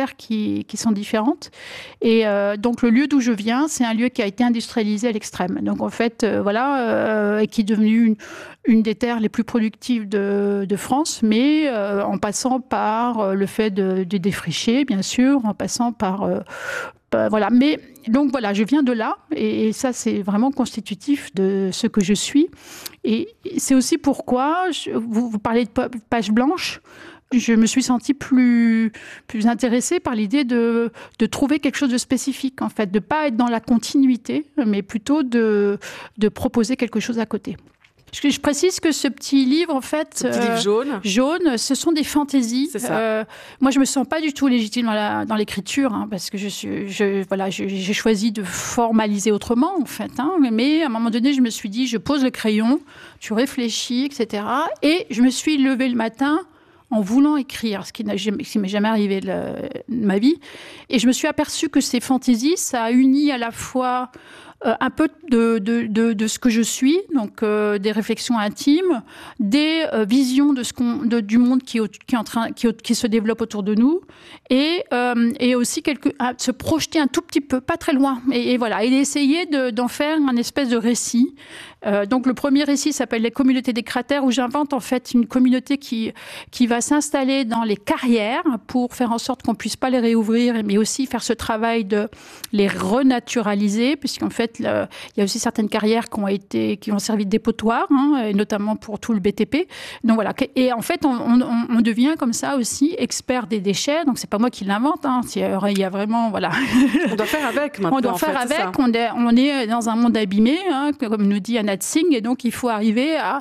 matières qui, qui sont différentes. Et euh, donc, le lieu d'où je viens, c'est un lieu qui a été industrialisé à l'extrême. Donc, en fait, euh, voilà, euh, et qui est devenu une, une des terres les plus productives de, de France, mais euh, en passant par le fait de, de défricher, bien sûr, en passant par... Euh, bah, voilà. Mais donc, voilà, je viens de là, et, et ça, c'est vraiment constitutif de ce que je suis. Et c'est aussi pourquoi, je, vous, vous parlez de page blanche, je me suis sentie plus, plus intéressée par l'idée de, de trouver quelque chose de spécifique, en fait, de ne pas être dans la continuité, mais plutôt de, de proposer quelque chose à côté. Je, je précise que ce petit livre, en fait, ce petit euh, livre jaune, jaune, ce sont des fantaisies. C'est ça. Euh, moi, je me sens pas du tout légitime dans, la, dans l'écriture, hein, parce que je suis, je, voilà, je, j'ai choisi de formaliser autrement, en fait. Hein, mais à un moment donné, je me suis dit, je pose le crayon, tu réfléchis, et cetera. Et je me suis levée le matin en voulant écrire, ce qui ne m'est jamais arrivé de, la, de ma vie. Et je me suis aperçue que ces fantaisies, ça a uni à la fois euh, un peu de, de, de, de ce que je suis, donc euh, des réflexions intimes, des euh, visions de ce qu'on, de, du monde qui, qui, est en train, qui, qui se développe autour de nous, et, euh, et aussi quelque, à se projeter un tout petit peu, pas très loin, et, et voilà, et d'essayer de, d'en faire un espèce de récit. Euh, donc le premier récit s'appelle Les communautés des cratères, où j'invente en fait une communauté qui, qui va s'installer dans les carrières pour faire en sorte qu'on ne puisse pas les réouvrir, mais aussi faire ce travail de les renaturaliser, puisqu'en fait le, il y a aussi certaines carrières qui ont, été, qui ont servi de dépotoir, hein, et notamment pour tout le B T P. Donc voilà, et en fait on, on, on devient comme ça aussi expert des déchets, donc c'est pas moi qui l'invente, hein, il y a vraiment, voilà. On doit faire avec maintenant. On doit faire fait, avec, on est, on est dans un monde abîmé, hein, comme nous dit Anna Tsing, et donc il faut arriver à,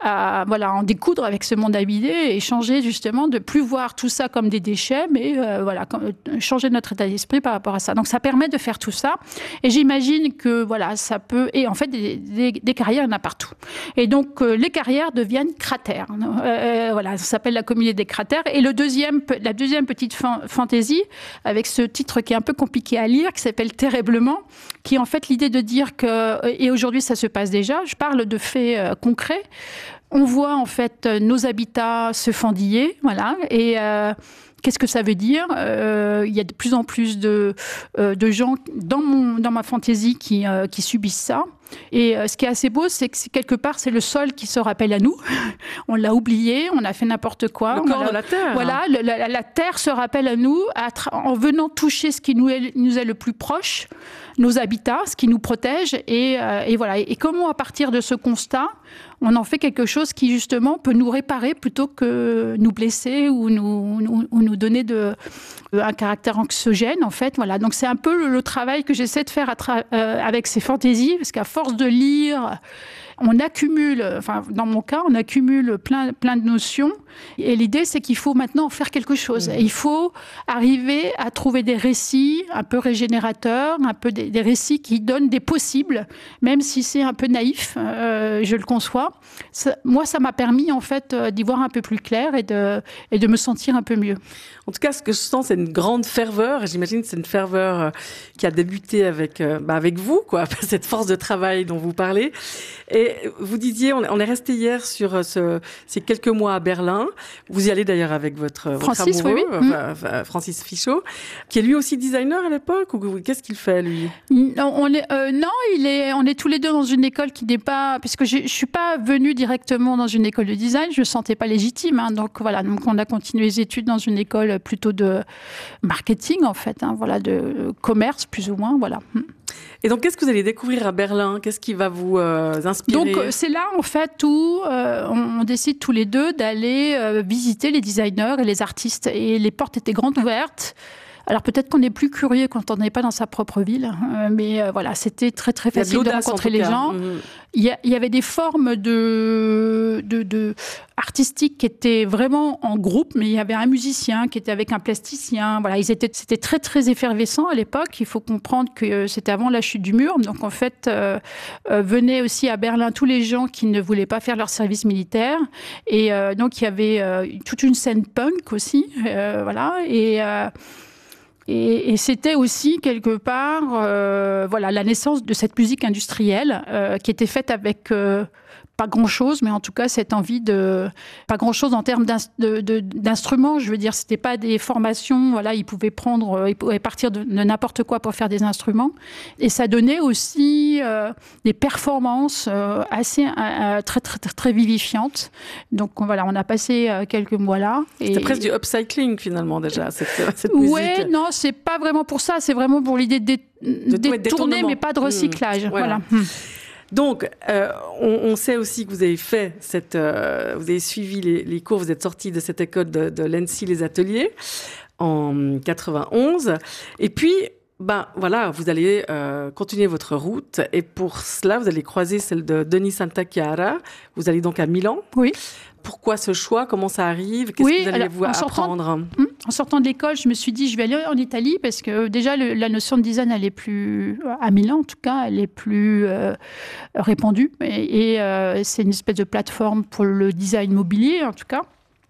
à voilà, en découdre avec ce monde abîmé et changer justement de plus voir tout ça comme des déchets, mais euh, voilà, comme, changer notre état d'esprit par rapport à ça. Donc ça permet de faire tout ça, et j'imagine que voilà, ça peut, et en fait des, des, des carrières, il y en a partout. Et donc euh, les carrières deviennent cratères. Euh, voilà, ça s'appelle la communauté des cratères. Et le deuxième, la deuxième petite fan, fantaisie, avec ce titre qui est un peu compliqué à lire, qui s'appelle Terriblement, qui est en fait l'idée de dire que, et aujourd'hui ça se passe déjà, je parle de faits euh, concrets. On voit en fait nos habitats se fendiller, voilà, et euh, qu'est-ce que ça veut dire ? euh, Il y a de plus en plus de, euh, de gens dans, mon, dans ma fantaisie qui, euh, qui subissent ça. Et euh, ce qui est assez beau, c'est que c'est, quelque part, c'est le sol qui se rappelle à nous. On l'a oublié, on a fait n'importe quoi. Le on corps a, de la terre. Voilà, le, la, la terre se rappelle à nous à tra- en venant toucher ce qui nous est, nous est le plus proche, nos habitats, ce qui nous protège. Et, euh, et voilà. Et, et comment, à partir de ce constat, on en fait quelque chose qui, justement, peut nous réparer plutôt que nous blesser ou nous, nous, ou nous donner de, un caractère anxiogène, en fait. Voilà. Donc, c'est un peu le, le travail que j'essaie de faire à tra- euh, avec ces fantaisies, parce qu'à force de lire, on accumule, enfin, dans mon cas, on accumule plein, plein de notions. Et l'idée, c'est qu'il faut maintenant en faire quelque chose. Mmh. Et il faut arriver à trouver des récits un peu régénérateurs, un peu des, des récits qui donnent des possibles, même si c'est un peu naïf, euh, je le conçois. Ça, moi, ça m'a permis, en fait, d'y voir un peu plus clair et de, et de me sentir un peu mieux. En tout cas, ce que je sens, c'est une grande ferveur. Et j'imagine que c'est une ferveur qui a débuté avec, bah, avec vous, quoi, cette force de travail dont vous parlez. Et vous disiez, on est resté hier sur ce, ces quelques mois à Berlin. Vous y allez d'ailleurs avec votre, Francis, votre amoureux, oui, oui. Enfin, Francis Fichot, qui est lui aussi designer à l'époque, ou qu'est-ce qu'il fait, lui? Non, on est, euh, non, il est, on est tous les deux dans une école qui n'est pas, puisque je, je suis pas venue directement dans une école de design, je me sentais pas légitime, hein, donc voilà, donc on a continué les études dans une école plutôt de marketing, en fait, hein, voilà, de commerce, plus ou moins, voilà. Et donc, qu'est-ce que vous allez découvrir à Berlin? Qu'est-ce qui va vous euh, inspirer? Donc, c'est là, en fait, où euh, on, on décide tous les deux d'aller euh, visiter les designers et les artistes. Et les portes étaient grandes ouvertes. Alors, peut-être qu'on est plus curieux quand on n'est pas dans sa propre ville. Euh, mais euh, voilà, c'était très, très facile de, de rencontrer les gens. Mmh. Il y, a, il y avait des formes de, de, de artistiques qui étaient vraiment en groupe, mais il y avait un musicien qui était avec un plasticien. Voilà, ils étaient, c'était très, très effervescent à l'époque. Il faut comprendre que c'était avant la chute du mur. Donc, en fait, euh, euh, venaient aussi à Berlin tous les gens qui ne voulaient pas faire leur service militaire. Et euh, donc, il y avait euh, toute une scène punk aussi. Euh, voilà, et... Euh, Et, et c'était aussi, quelque part, euh, voilà, la naissance de cette musique industrielle euh, qui était faite avec euh, pas grand-chose, mais en tout cas, cette envie de... Pas grand-chose en termes d'in- de, de, d'instruments, je veux dire, c'était pas des formations, voilà, ils pouvaient prendre, ils pouvaient partir de, de n'importe quoi pour faire des instruments. Et ça donnait aussi euh, des performances euh, assez, euh, très, très, très, très vivifiantes. Donc voilà, on a passé euh, quelques mois là. C'était et... presque du upcycling, finalement, déjà, cette, cette musique. Ouais, non, c'est pas vraiment pour ça, c'est vraiment pour l'idée de, dé... de détourner, mais pas de recyclage. Mmh, voilà. voilà. Donc, euh, on, on sait aussi que vous avez fait cette, euh, vous avez suivi les, les cours, vous êtes sorti de cette école de, de l'E N S I Les Ateliers en quatre-vingt-onze, et puis, ben voilà, vous allez euh, continuer votre route, et pour cela, vous allez croiser celle de Denis Santa Chiara. Vous allez donc à Milan. Oui. Pourquoi ce choix? Comment ça arrive? Qu'est-ce oui, que vous allez vous apprendre? sortant, En sortant de l'école, je me suis dit, je vais aller en Italie parce que déjà, le, la notion de design, elle est plus, à Milan en tout cas, elle est plus euh, répandue. Et, et euh, c'est une espèce de plateforme pour le design mobilier, en tout cas.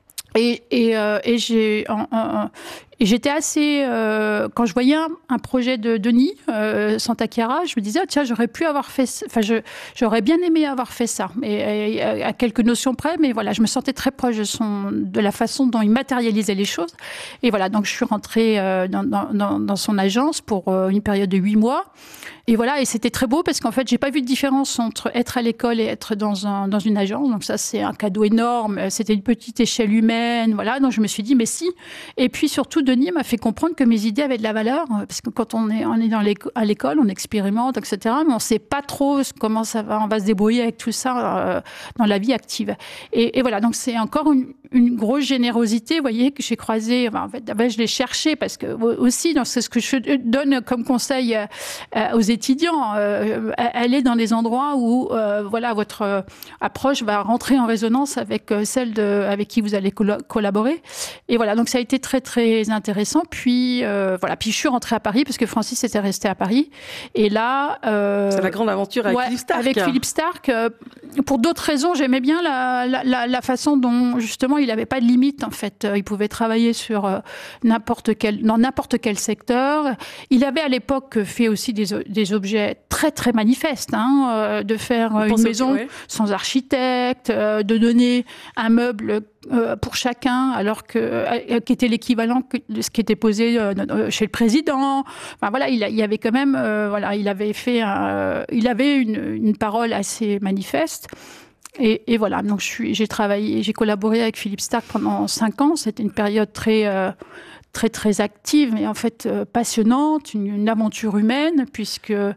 Et, et, euh, et j'ai, en, en, et j'étais assez... Euh, quand je voyais un, un projet de Denis euh, Santa Chiara, je me disais, ah, tiens, j'aurais pu avoir fait... Enfin, je, j'aurais bien aimé avoir fait ça, et, et, à quelques notions près, mais voilà, je me sentais très proche de, son, de la façon dont il matérialisait les choses. Et voilà, donc je suis rentrée euh, dans, dans, dans son agence pour euh, une période de huit mois. Et voilà, et c'était très beau parce qu'en fait, j'ai pas vu de différence entre être à l'école et être dans, un, dans une agence. Donc ça, c'est un cadeau énorme. C'était une petite échelle humaine. Voilà, donc je me suis dit, mais si. Et puis surtout, Denis m'a fait comprendre que mes idées avaient de la valeur. Parce que quand on est, on est dans l'éco- à l'école, on expérimente, et cetera. Mais on sait pas trop comment ça va, on va se débrouiller avec tout ça euh, dans la vie active. Et, et voilà, donc c'est encore une, une grosse générosité, vous voyez, que j'ai croisée. Enfin, en fait, je l'ai cherché parce que aussi, donc, c'est ce que je donne comme conseil euh, aux étudiants. étudiant, euh, allez dans les endroits où euh, voilà, votre euh, approche va rentrer en résonance avec euh, celle de, avec qui vous allez colo- collaborer. Et voilà, donc ça a été très très intéressant. Puis euh, voilà, puis je suis rentrée à Paris parce que Francis était resté à Paris. Et là, euh, c'est la grande aventure avec ouais, Philippe Starck. Avec Philippe Starck, euh, pour d'autres raisons, j'aimais bien la, la, la, la façon dont justement il n'avait pas de limite en fait. Il pouvait travailler sur euh, n'importe quel, dans n'importe quel secteur. Il avait à l'époque fait aussi des, des objets très très manifestes, hein, euh, de faire Vous une maison que, ouais. sans architecte, euh, de donner un meuble euh, pour chacun, alors que euh, qui était l'équivalent de ce qui était posé euh, chez le président. Enfin voilà, il, il y avait quand même, euh, voilà, il avait fait, un, il avait une, une parole assez manifeste. Et, et voilà, donc je suis, j'ai travaillé, j'ai collaboré avec Philippe Starck pendant cinq ans. C'était une période très euh, très très active et en fait euh, passionnante, une, une aventure humaine, puisque euh,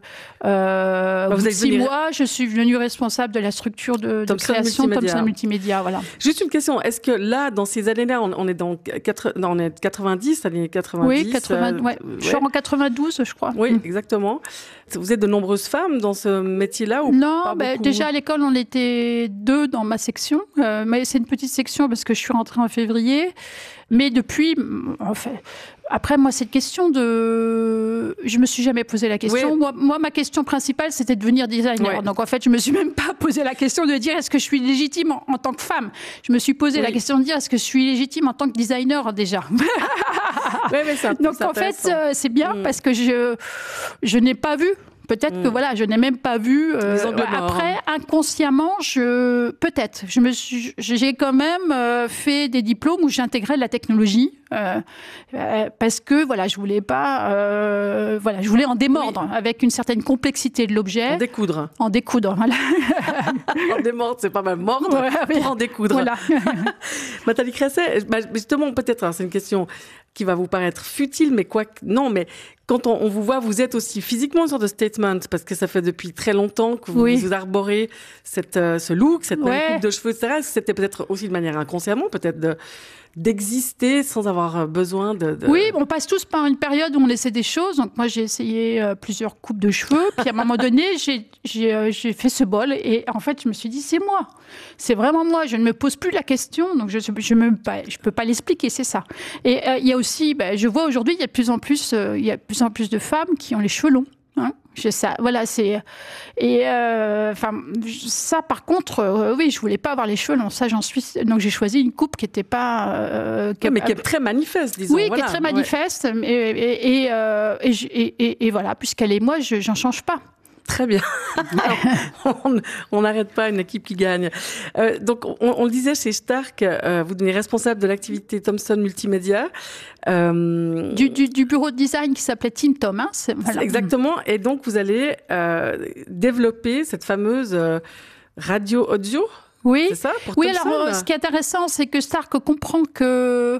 bah, au bout de six venir... mois, je suis devenue responsable de la structure de, de création Multimédia. Thomson Multimédia. Voilà. Juste une question, est-ce que là, dans ces années-là, on, on est dans quatre, non, on est quatre-vingt-dix, années quatre-vingt-dix. Oui, quatre-vingts, euh, ouais. Ouais. Je suis en quatre-vingt-douze, je crois. Oui, mmh. exactement. Vous êtes de nombreuses femmes dans ce métier-là ou Non, pas bah, beaucoup déjà à l'école, on était deux dans ma section, euh, mais c'est une petite section parce que je suis rentrée en février. Mais depuis, en fait, après, moi, cette question de... Je me suis jamais posé la question. Oui. Moi, moi, ma question principale, c'était de devenir designer. Oui. Donc, en fait, je me suis même pas posé la question de dire est-ce que je suis légitime en, en tant que femme. Je me suis posé oui. la question de dire est-ce que je suis légitime en tant que designer, déjà. Oui, mais ça, donc, en fait, euh, c'est bien mmh. parce que je, je n'ai pas vu... Peut-être mmh. que voilà, je n'ai même pas vu. Euh, après, inconsciemment, je peut-être, je me suis, j'ai quand même euh, fait des diplômes où j'intégrais de la technologie euh, euh, parce que voilà, je voulais pas, euh, voilà, je voulais en démordre oui. avec une certaine complexité de l'objet. En découdre. En découdre. Voilà. En démordre, c'est pas mal mordre ouais, pour oui. en découdre. Voilà. Nathalie Crasset, bah, justement, peut-être, hein, c'est une question qui va vous paraître futile, mais quoi que non, mais quand on, on vous voit, vous êtes aussi physiquement une sorte de statement, parce que ça fait depuis très longtemps que vous, oui. vous arborez cette, euh, ce look, cette ouais. coupe de cheveux, et cetera. C'était peut-être aussi de manière inconsciemment, peut-être de, d'exister sans avoir besoin de, de... Oui, on passe tous par une période où on essaie des choses. Donc moi, j'ai essayé euh, plusieurs coupes de cheveux. Puis à un moment donné, j'ai, j'ai, euh, j'ai fait ce bol. Et en fait, je me suis dit, c'est moi. C'est vraiment moi. Je ne me pose plus la question. Donc je ne je me, je peux pas l'expliquer, c'est ça. Et il euh, y a aussi, bah, je vois aujourd'hui, il y a de plus en plus, il euh, y a de plus en plus de femmes qui ont les cheveux longs. Hein, je, ça, voilà, c'est et enfin euh, ça par contre, euh, oui, je voulais pas avoir les cheveux longs, ça j'en suis, donc j'ai choisi une coupe qui était pas, euh, qui, ouais, mais qui est très manifeste, disons. Oui, voilà. qui est très manifeste, ouais. et, et, et, euh, et, et, et, et voilà, puisqu'elle est moi, je, j'en change pas. Très bien. On n'arrête pas une équipe qui gagne. Euh, donc, on, on le disait chez Stark, euh, vous devenez responsable de l'activité Thomson Multimédia. Euh... Du, du, du bureau de design qui s'appelait Team Tom. Hein, c'est, voilà. Exactement. Et donc, vous allez euh, développer cette fameuse euh, radio audio. Oui, c'est ça, pour oui. Thomson. Alors, ce qui est intéressant, c'est que Stark comprend que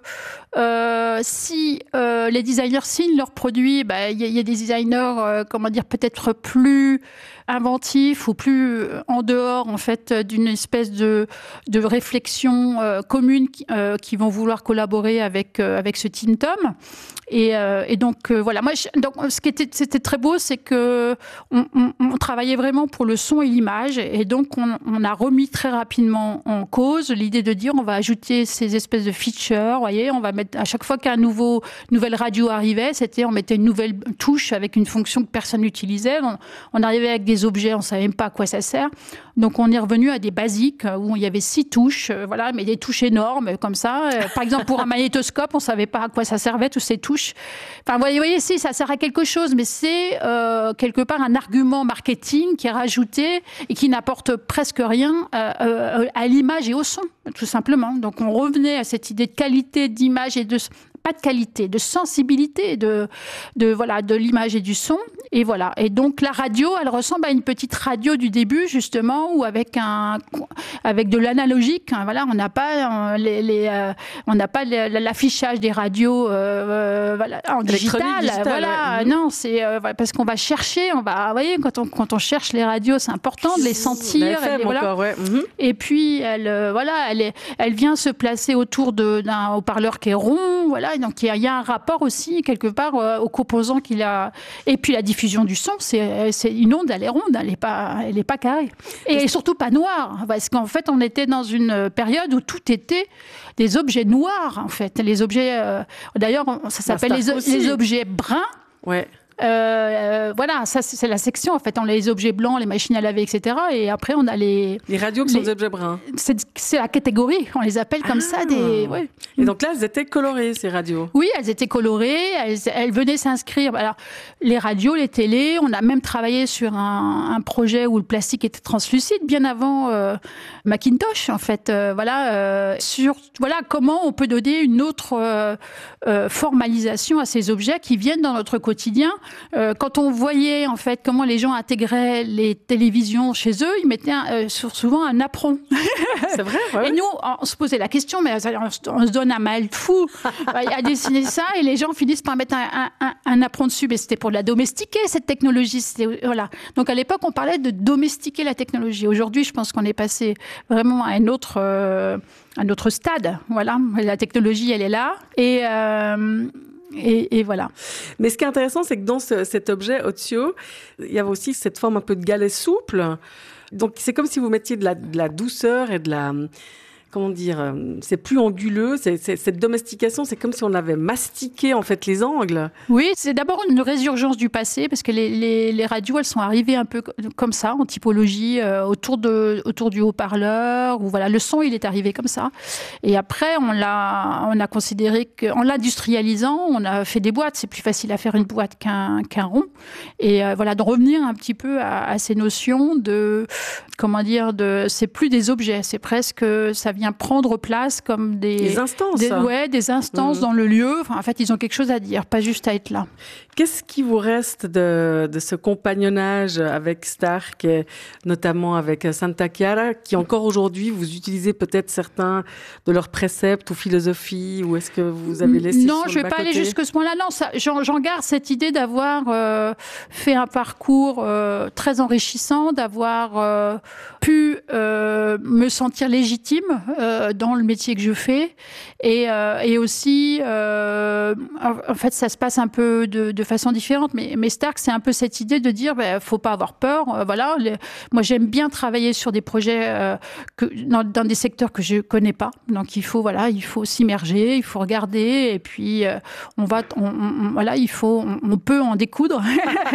euh, si euh, les designers signent leurs produits, il bah, y, y a des designers, euh, comment dire, peut-être plus inventifs ou plus en dehors, en fait, d'une espèce de de réflexion euh, commune qui, euh, qui vont vouloir collaborer avec euh, avec ce Team Tom. Et, euh, et donc euh, voilà, moi, je, donc ce qui était c'était très beau, c'est que on, on, on travaillait vraiment pour le son et l'image, et donc on, on a remis très rapidement en cause l'idée de dire on va ajouter ces espèces de features, voyez, on va mettre à chaque fois qu'un nouveau nouvelle radio arrivait, c'était on mettait une nouvelle touche avec une fonction que personne n'utilisait. On, on arrivait avec des objets, on savait même pas à quoi ça sert. Donc on est revenu à des basiques où il y avait six touches, euh, voilà, mais des touches énormes comme ça. Euh, par exemple pour un magnétoscope, on savait pas à quoi ça servait toutes ces touches. Enfin, vous voyez, vous voyez, si ça sert à quelque chose, mais c'est euh, quelque part un argument marketing qui est rajouté et qui n'apporte presque rien euh, euh, à l'image et au son, tout simplement. Donc on revenait à cette idée de qualité d'image et de pas de qualité, de sensibilité de, de, voilà, de l'image et du son. Et voilà. Et donc, la radio, elle ressemble à une petite radio du début, justement, où avec un, avec de l'analogique, hein, voilà, on n'a pas les, les euh, on n'a pas l'affichage des radios, euh, voilà, en digital. digital voilà. Ouais. Non, c'est, euh, parce qu'on va chercher, on va, vous voyez, quand on, quand on cherche les radios, c'est important de les sentir. F M et, voilà. Encore, ouais. Mm-hmm. Et puis, elle, euh, voilà, elle est, elle vient se placer autour de, d'un haut-parleur qui est rond, voilà. Donc il y, y a un rapport aussi quelque part euh, aux composants qu'il a. Et puis la diffusion du son, c'est, c'est une onde, elle est ronde, elle n'est pas, elle est pas carrée. Et, et surtout pas noire, parce qu'en fait on était dans une période où tout était des objets noirs en fait. Les objets, euh, d'ailleurs ça s'appelle les, les objets bruns. Ouais. Euh, euh, voilà, ça c'est la section en fait. On a les objets blancs, les machines à laver, et cetera. Et après on a les les radios qui les, sont des objets bruns. C'est, c'est la catégorie. On les appelle comme ah. ça des. Ouais. Et donc là, elles étaient colorées ces radios. Oui, elles étaient colorées. Elles, elles venaient s'inscrire. Alors les radios, les télés. On a même travaillé sur un, un projet où le plastique était translucide bien avant euh, Macintosh en fait. Euh, voilà euh, sur voilà comment on peut donner une autre euh, euh, formalisation à ces objets qui viennent dans notre quotidien. Euh, quand on voyait en fait comment les gens intégraient les télévisions chez eux, ils mettaient un, euh, souvent un apron. C'est vrai. Ouais. Et nous, on se posait la question, mais on, on se donne un mal fou à dessiner ça, et les gens finissent par mettre un, un, un apron dessus. Mais c'était pour la domestiquer cette technologie. C'était, voilà. Donc à l'époque, on parlait de domestiquer la technologie. Aujourd'hui, je pense qu'on est passé vraiment à un autre, euh, un autre stade. Voilà, la technologie, elle est là, et euh, Et, et voilà. Mais ce qui est intéressant, c'est que dans ce, cet objet Otio, il y avait aussi cette forme un peu de galet souple. Donc, c'est comme si vous mettiez de la, de la douceur et de la... Comment dire, c'est plus anguleux, c'est, c'est, cette domestication, c'est comme si on avait mastiqué en fait les angles. Oui, c'est d'abord une résurgence du passé, parce que les, les, les radios, elles sont arrivées un peu comme ça, en typologie, euh, autour, de, autour du haut-parleur, où voilà, le son, il est arrivé comme ça. Et après, on l'a, on a considéré qu'en l'industrialisant, on a fait des boîtes, c'est plus facile à faire une boîte qu'un, qu'un rond. Et euh, voilà, de revenir un petit peu à, à ces notions de, comment dire, de, c'est plus des objets, c'est presque, ça vient prendre place comme des, des instances, des, ouais, des instances mmh. dans le lieu. Enfin, en fait, ils ont quelque chose à dire, pas juste à être là. Qu'est-ce qui vous reste de, de ce compagnonnage avec Stark, et notamment avec Santa Chiara, qui encore aujourd'hui, vous utilisez peut-être certains de leurs préceptes ou philosophies, ou est-ce que vous avez laissé Non, sur je ne vais pas aller jusque ce point-là. Non, ça, j'en, j'en garde cette idée d'avoir euh, fait un parcours euh, très enrichissant, d'avoir euh, pu euh, me sentir légitime euh, dans le métier que je fais, et, euh, et aussi, euh, en fait, ça se passe un peu de, de façon différente, mais, mais Stark, c'est un peu cette idée de dire, ben, faut pas avoir peur, euh, voilà. Les, moi, j'aime bien travailler sur des projets euh, que, dans, dans des secteurs que je connais pas, donc il faut, voilà, il faut s'immerger, il faut regarder, et puis euh, on va, on, on, voilà, il faut, on, on peut en découdre,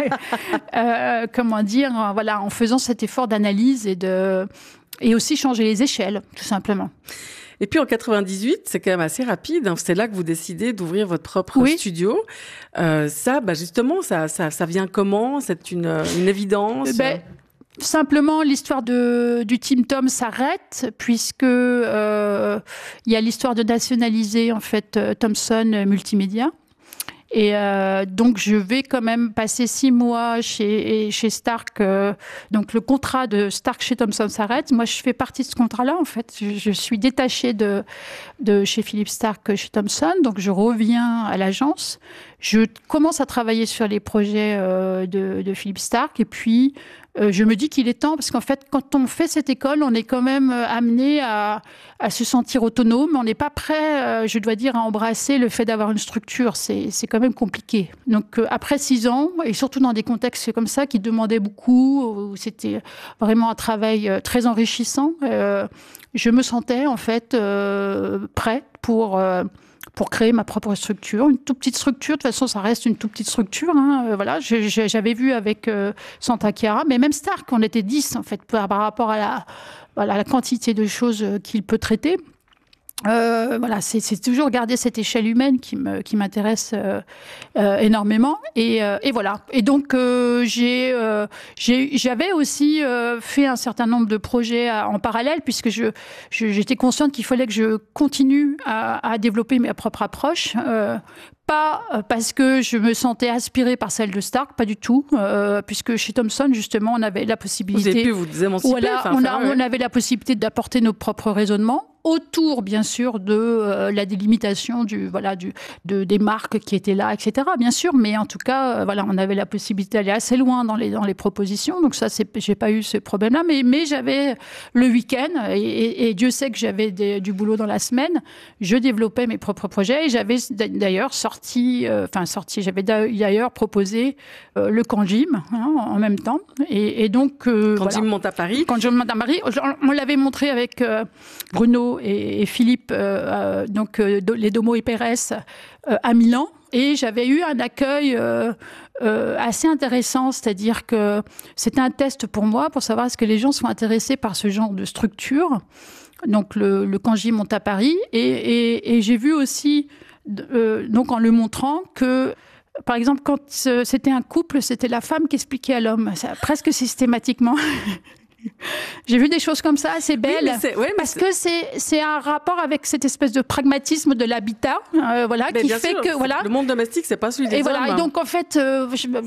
euh, comment dire, voilà, en faisant cet effort d'analyse et de et aussi changer les échelles, tout simplement. Et puis en quatre-vingt-dix-huit, c'est quand même assez rapide. Hein. C'est là que vous décidez d'ouvrir votre propre oui. studio. Euh, ça, bah justement, ça, ça, ça vient comment ? C'est une, une évidence ? ben, Simplement, l'histoire de, du Team Tom s'arrête puisque euh, il y a l'histoire de nationaliser en fait Thomson Multimédia. Et euh, donc, je vais quand même passer six mois chez, chez Stark. Euh, donc, le contrat de Stark chez Thomson s'arrête. Moi, je fais partie de ce contrat-là, en fait. Je, je suis détachée de, de chez Philippe Stark chez Thomson. Donc, je reviens à l'agence. Je commence à travailler sur les projets euh, de, de Philippe Stark. Et puis, euh, je me dis qu'il est temps, parce qu'en fait, quand on fait cette école, on est quand même amené à, à se sentir autonome. On n'est pas prêt, euh, je dois dire, à embrasser le fait d'avoir une structure. C'est, c'est quand même compliqué. Donc, euh, après six ans, et surtout dans des contextes comme ça, qui demandaient beaucoup, où c'était vraiment un travail très enrichissant, euh, je me sentais, en fait, euh, prête pour... Euh, pour créer ma propre structure, une toute petite structure. De toute façon, ça reste une toute petite structure. Hein. Euh, voilà, je, je, j'avais vu avec euh, Santa Chiara, mais même Stark, on était dix, en fait, par, par rapport à la, voilà, la quantité de choses qu'il peut traiter. Euh, voilà, c'est, c'est toujours garder cette échelle humaine qui, me, qui m'intéresse euh, euh, énormément. Et, euh, et voilà. Et donc, euh, j'ai, euh, j'ai, j'avais aussi euh, fait un certain nombre de projets à, en parallèle, puisque je, je, j'étais consciente qu'il fallait que je continue à, à développer ma propre approche. Euh, Pas parce que je me sentais aspirée par celle de Stark, pas du tout, euh, puisque chez Thomson, justement, on avait la possibilité... Vous avez pu vous émanciper. Voilà, enfin, on, faire, a, ouais. on avait la possibilité d'apporter nos propres raisonnements, autour, bien sûr, de euh, la délimitation du, voilà, du, de, des marques qui étaient là, et cetera, bien sûr, mais en tout cas, euh, voilà, on avait la possibilité d'aller assez loin dans les, dans les propositions, donc ça, c'est, j'ai pas eu ce problème-là, mais, mais j'avais le week-end, et, et, et Dieu sait que j'avais des, du boulot dans la semaine, je développais mes propres projets, et j'avais d'ailleurs sorti, euh, enfin sorti, j'avais d'ailleurs proposé euh, le camp gym, hein, en même temps, et, et donc... Euh, quand voilà. Gym monte à Paris. Quand Gym monte à Paris, on, on l'avait montré avec euh, Bruno et, et Philippe, euh, euh, donc euh, les Domo et Pérez euh, à Milan, et j'avais eu un accueil euh, euh, assez intéressant, c'est-à-dire que c'était un test pour moi pour savoir est-ce que les gens sont intéressés par ce genre de structure. Donc le, le Kanji monte à Paris, et, et, et j'ai vu aussi, euh, donc en le montrant, que par exemple, quand c'était un couple, c'était la femme qui expliquait à l'homme, ça, presque systématiquement. J'ai vu des choses comme ça, assez belles, oui, c'est, ouais, parce c'est... que c'est, c'est un rapport avec cette espèce de pragmatisme de l'habitat, euh, voilà, mais qui fait sûr, que voilà. Le monde domestique, c'est pas celui des et hommes. Voilà, et donc en fait, euh,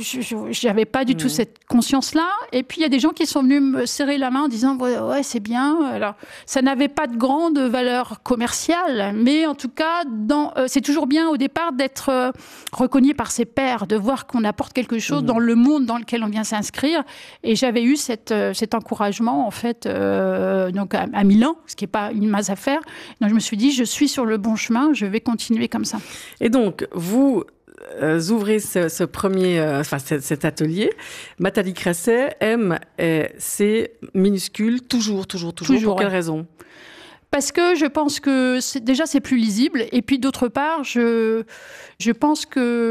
je n'avais pas du mmh. tout cette conscience-là. Et puis il y a des gens qui sont venus me serrer la main en disant ouais, ouais c'est bien. Alors ça n'avait pas de grande valeur commerciale, mais en tout cas, dans, euh, c'est toujours bien au départ d'être euh, reconnu par ses pairs, de voir qu'on apporte quelque chose mmh. dans le monde dans lequel on vient s'inscrire. Et j'avais eu cette, euh, cet encouragement en fait euh, donc à, à Milan, ce qui n'est pas une masse à faire. Donc je me suis dit je suis sur le bon chemin, je vais continuer comme ça. Et donc vous euh, ouvrez ce, ce premier, euh, enfin cet, cet atelier. Nathalie Crasset, M et C minuscule, toujours, toujours, toujours. toujours Pour quelle ouais. raison ? Parce que je pense que c'est, déjà c'est plus lisible, et puis d'autre part je je pense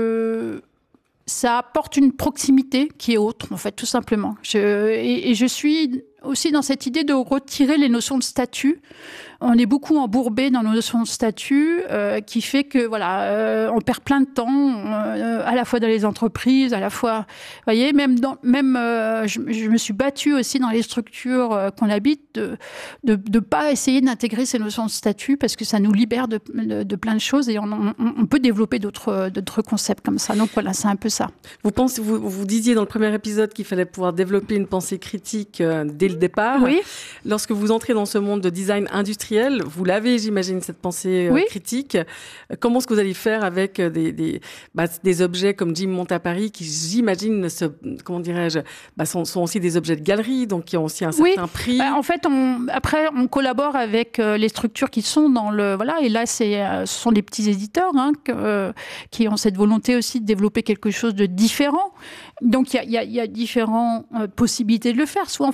que ça apporte une proximité qui est autre, en fait, tout simplement. Je, et, et je suis aussi dans cette idée de retirer les notions de statut. On est beaucoup embourbé dans nos notions de statut, euh, qui fait que voilà, euh, on perd plein de temps, euh, à la fois dans les entreprises, à la fois, vous voyez, même dans, même, euh, je, je me suis battue aussi dans les structures euh, qu'on habite de de de pas essayer d'intégrer ces notions de statut parce que ça nous libère de de, de plein de choses et on, on, on peut développer d'autres d'autres concepts comme ça. Donc voilà, c'est un peu ça. Vous pensez, vous vous disiez dans le premier épisode qu'il fallait pouvoir développer une pensée critique euh, dès le départ. Oui. Lorsque vous entrez dans ce monde de design industriel, vous l'avez, j'imagine, cette pensée euh, oui. critique. Comment est-ce que vous allez faire avec des, des, bah, des objets comme Gym monte à Paris, qui, j'imagine, se, comment dirais-je, bah, sont, sont aussi des objets de galerie, donc qui ont aussi un certain oui. prix. Bah, en fait, on, après, on collabore avec euh, les structures qui sont dans le... Voilà, et là, c'est, euh, ce sont des petits éditeurs hein, que, euh, qui ont cette volonté aussi de développer quelque chose de différent. Donc, il y a, y a, y a différentes euh, possibilités de le faire. Soit on fait des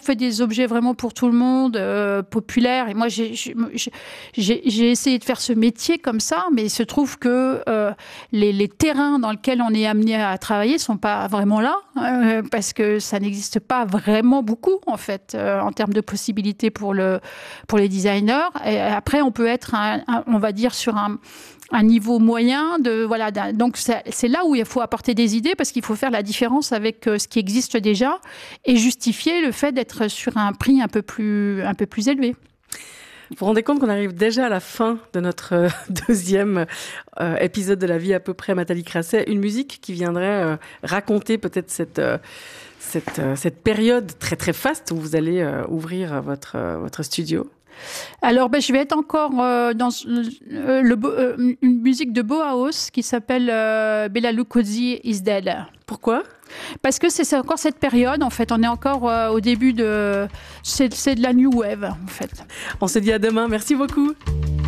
objets vraiment pour tout le monde, euh, populaires. Et moi, j'ai, j'ai, j'ai essayé de faire ce métier comme ça, mais il se trouve que euh, les, les terrains dans lesquels on est amené à travailler sont pas vraiment là, euh, parce que ça n'existe pas vraiment beaucoup, en fait, euh, en termes de possibilités pour, le, pour les designers. Et après, on peut être, un, un, on va dire, sur un... un niveau moyen de voilà donc c'est, c'est là où il faut apporter des idées parce qu'il faut faire la différence avec ce qui existe déjà et justifier le fait d'être sur un prix un peu plus un peu plus élevé. Vous vous rendez compte qu'on arrive déjà à la fin de notre euh, deuxième euh, épisode de La vie à peu près, Nathalie Crasset, une musique qui viendrait euh, raconter peut-être cette euh, cette euh, cette période très très faste où vous allez euh, ouvrir votre euh, votre studio. Alors, ben, je vais être encore euh, dans euh, le, euh, une musique de Bauhaus qui s'appelle euh, Bela Lugosi is Dead. Pourquoi ? Parce que c'est, c'est encore cette période, en fait. On est encore euh, au début de... C'est, c'est de la New Wave, en fait. On se dit à demain. Merci beaucoup.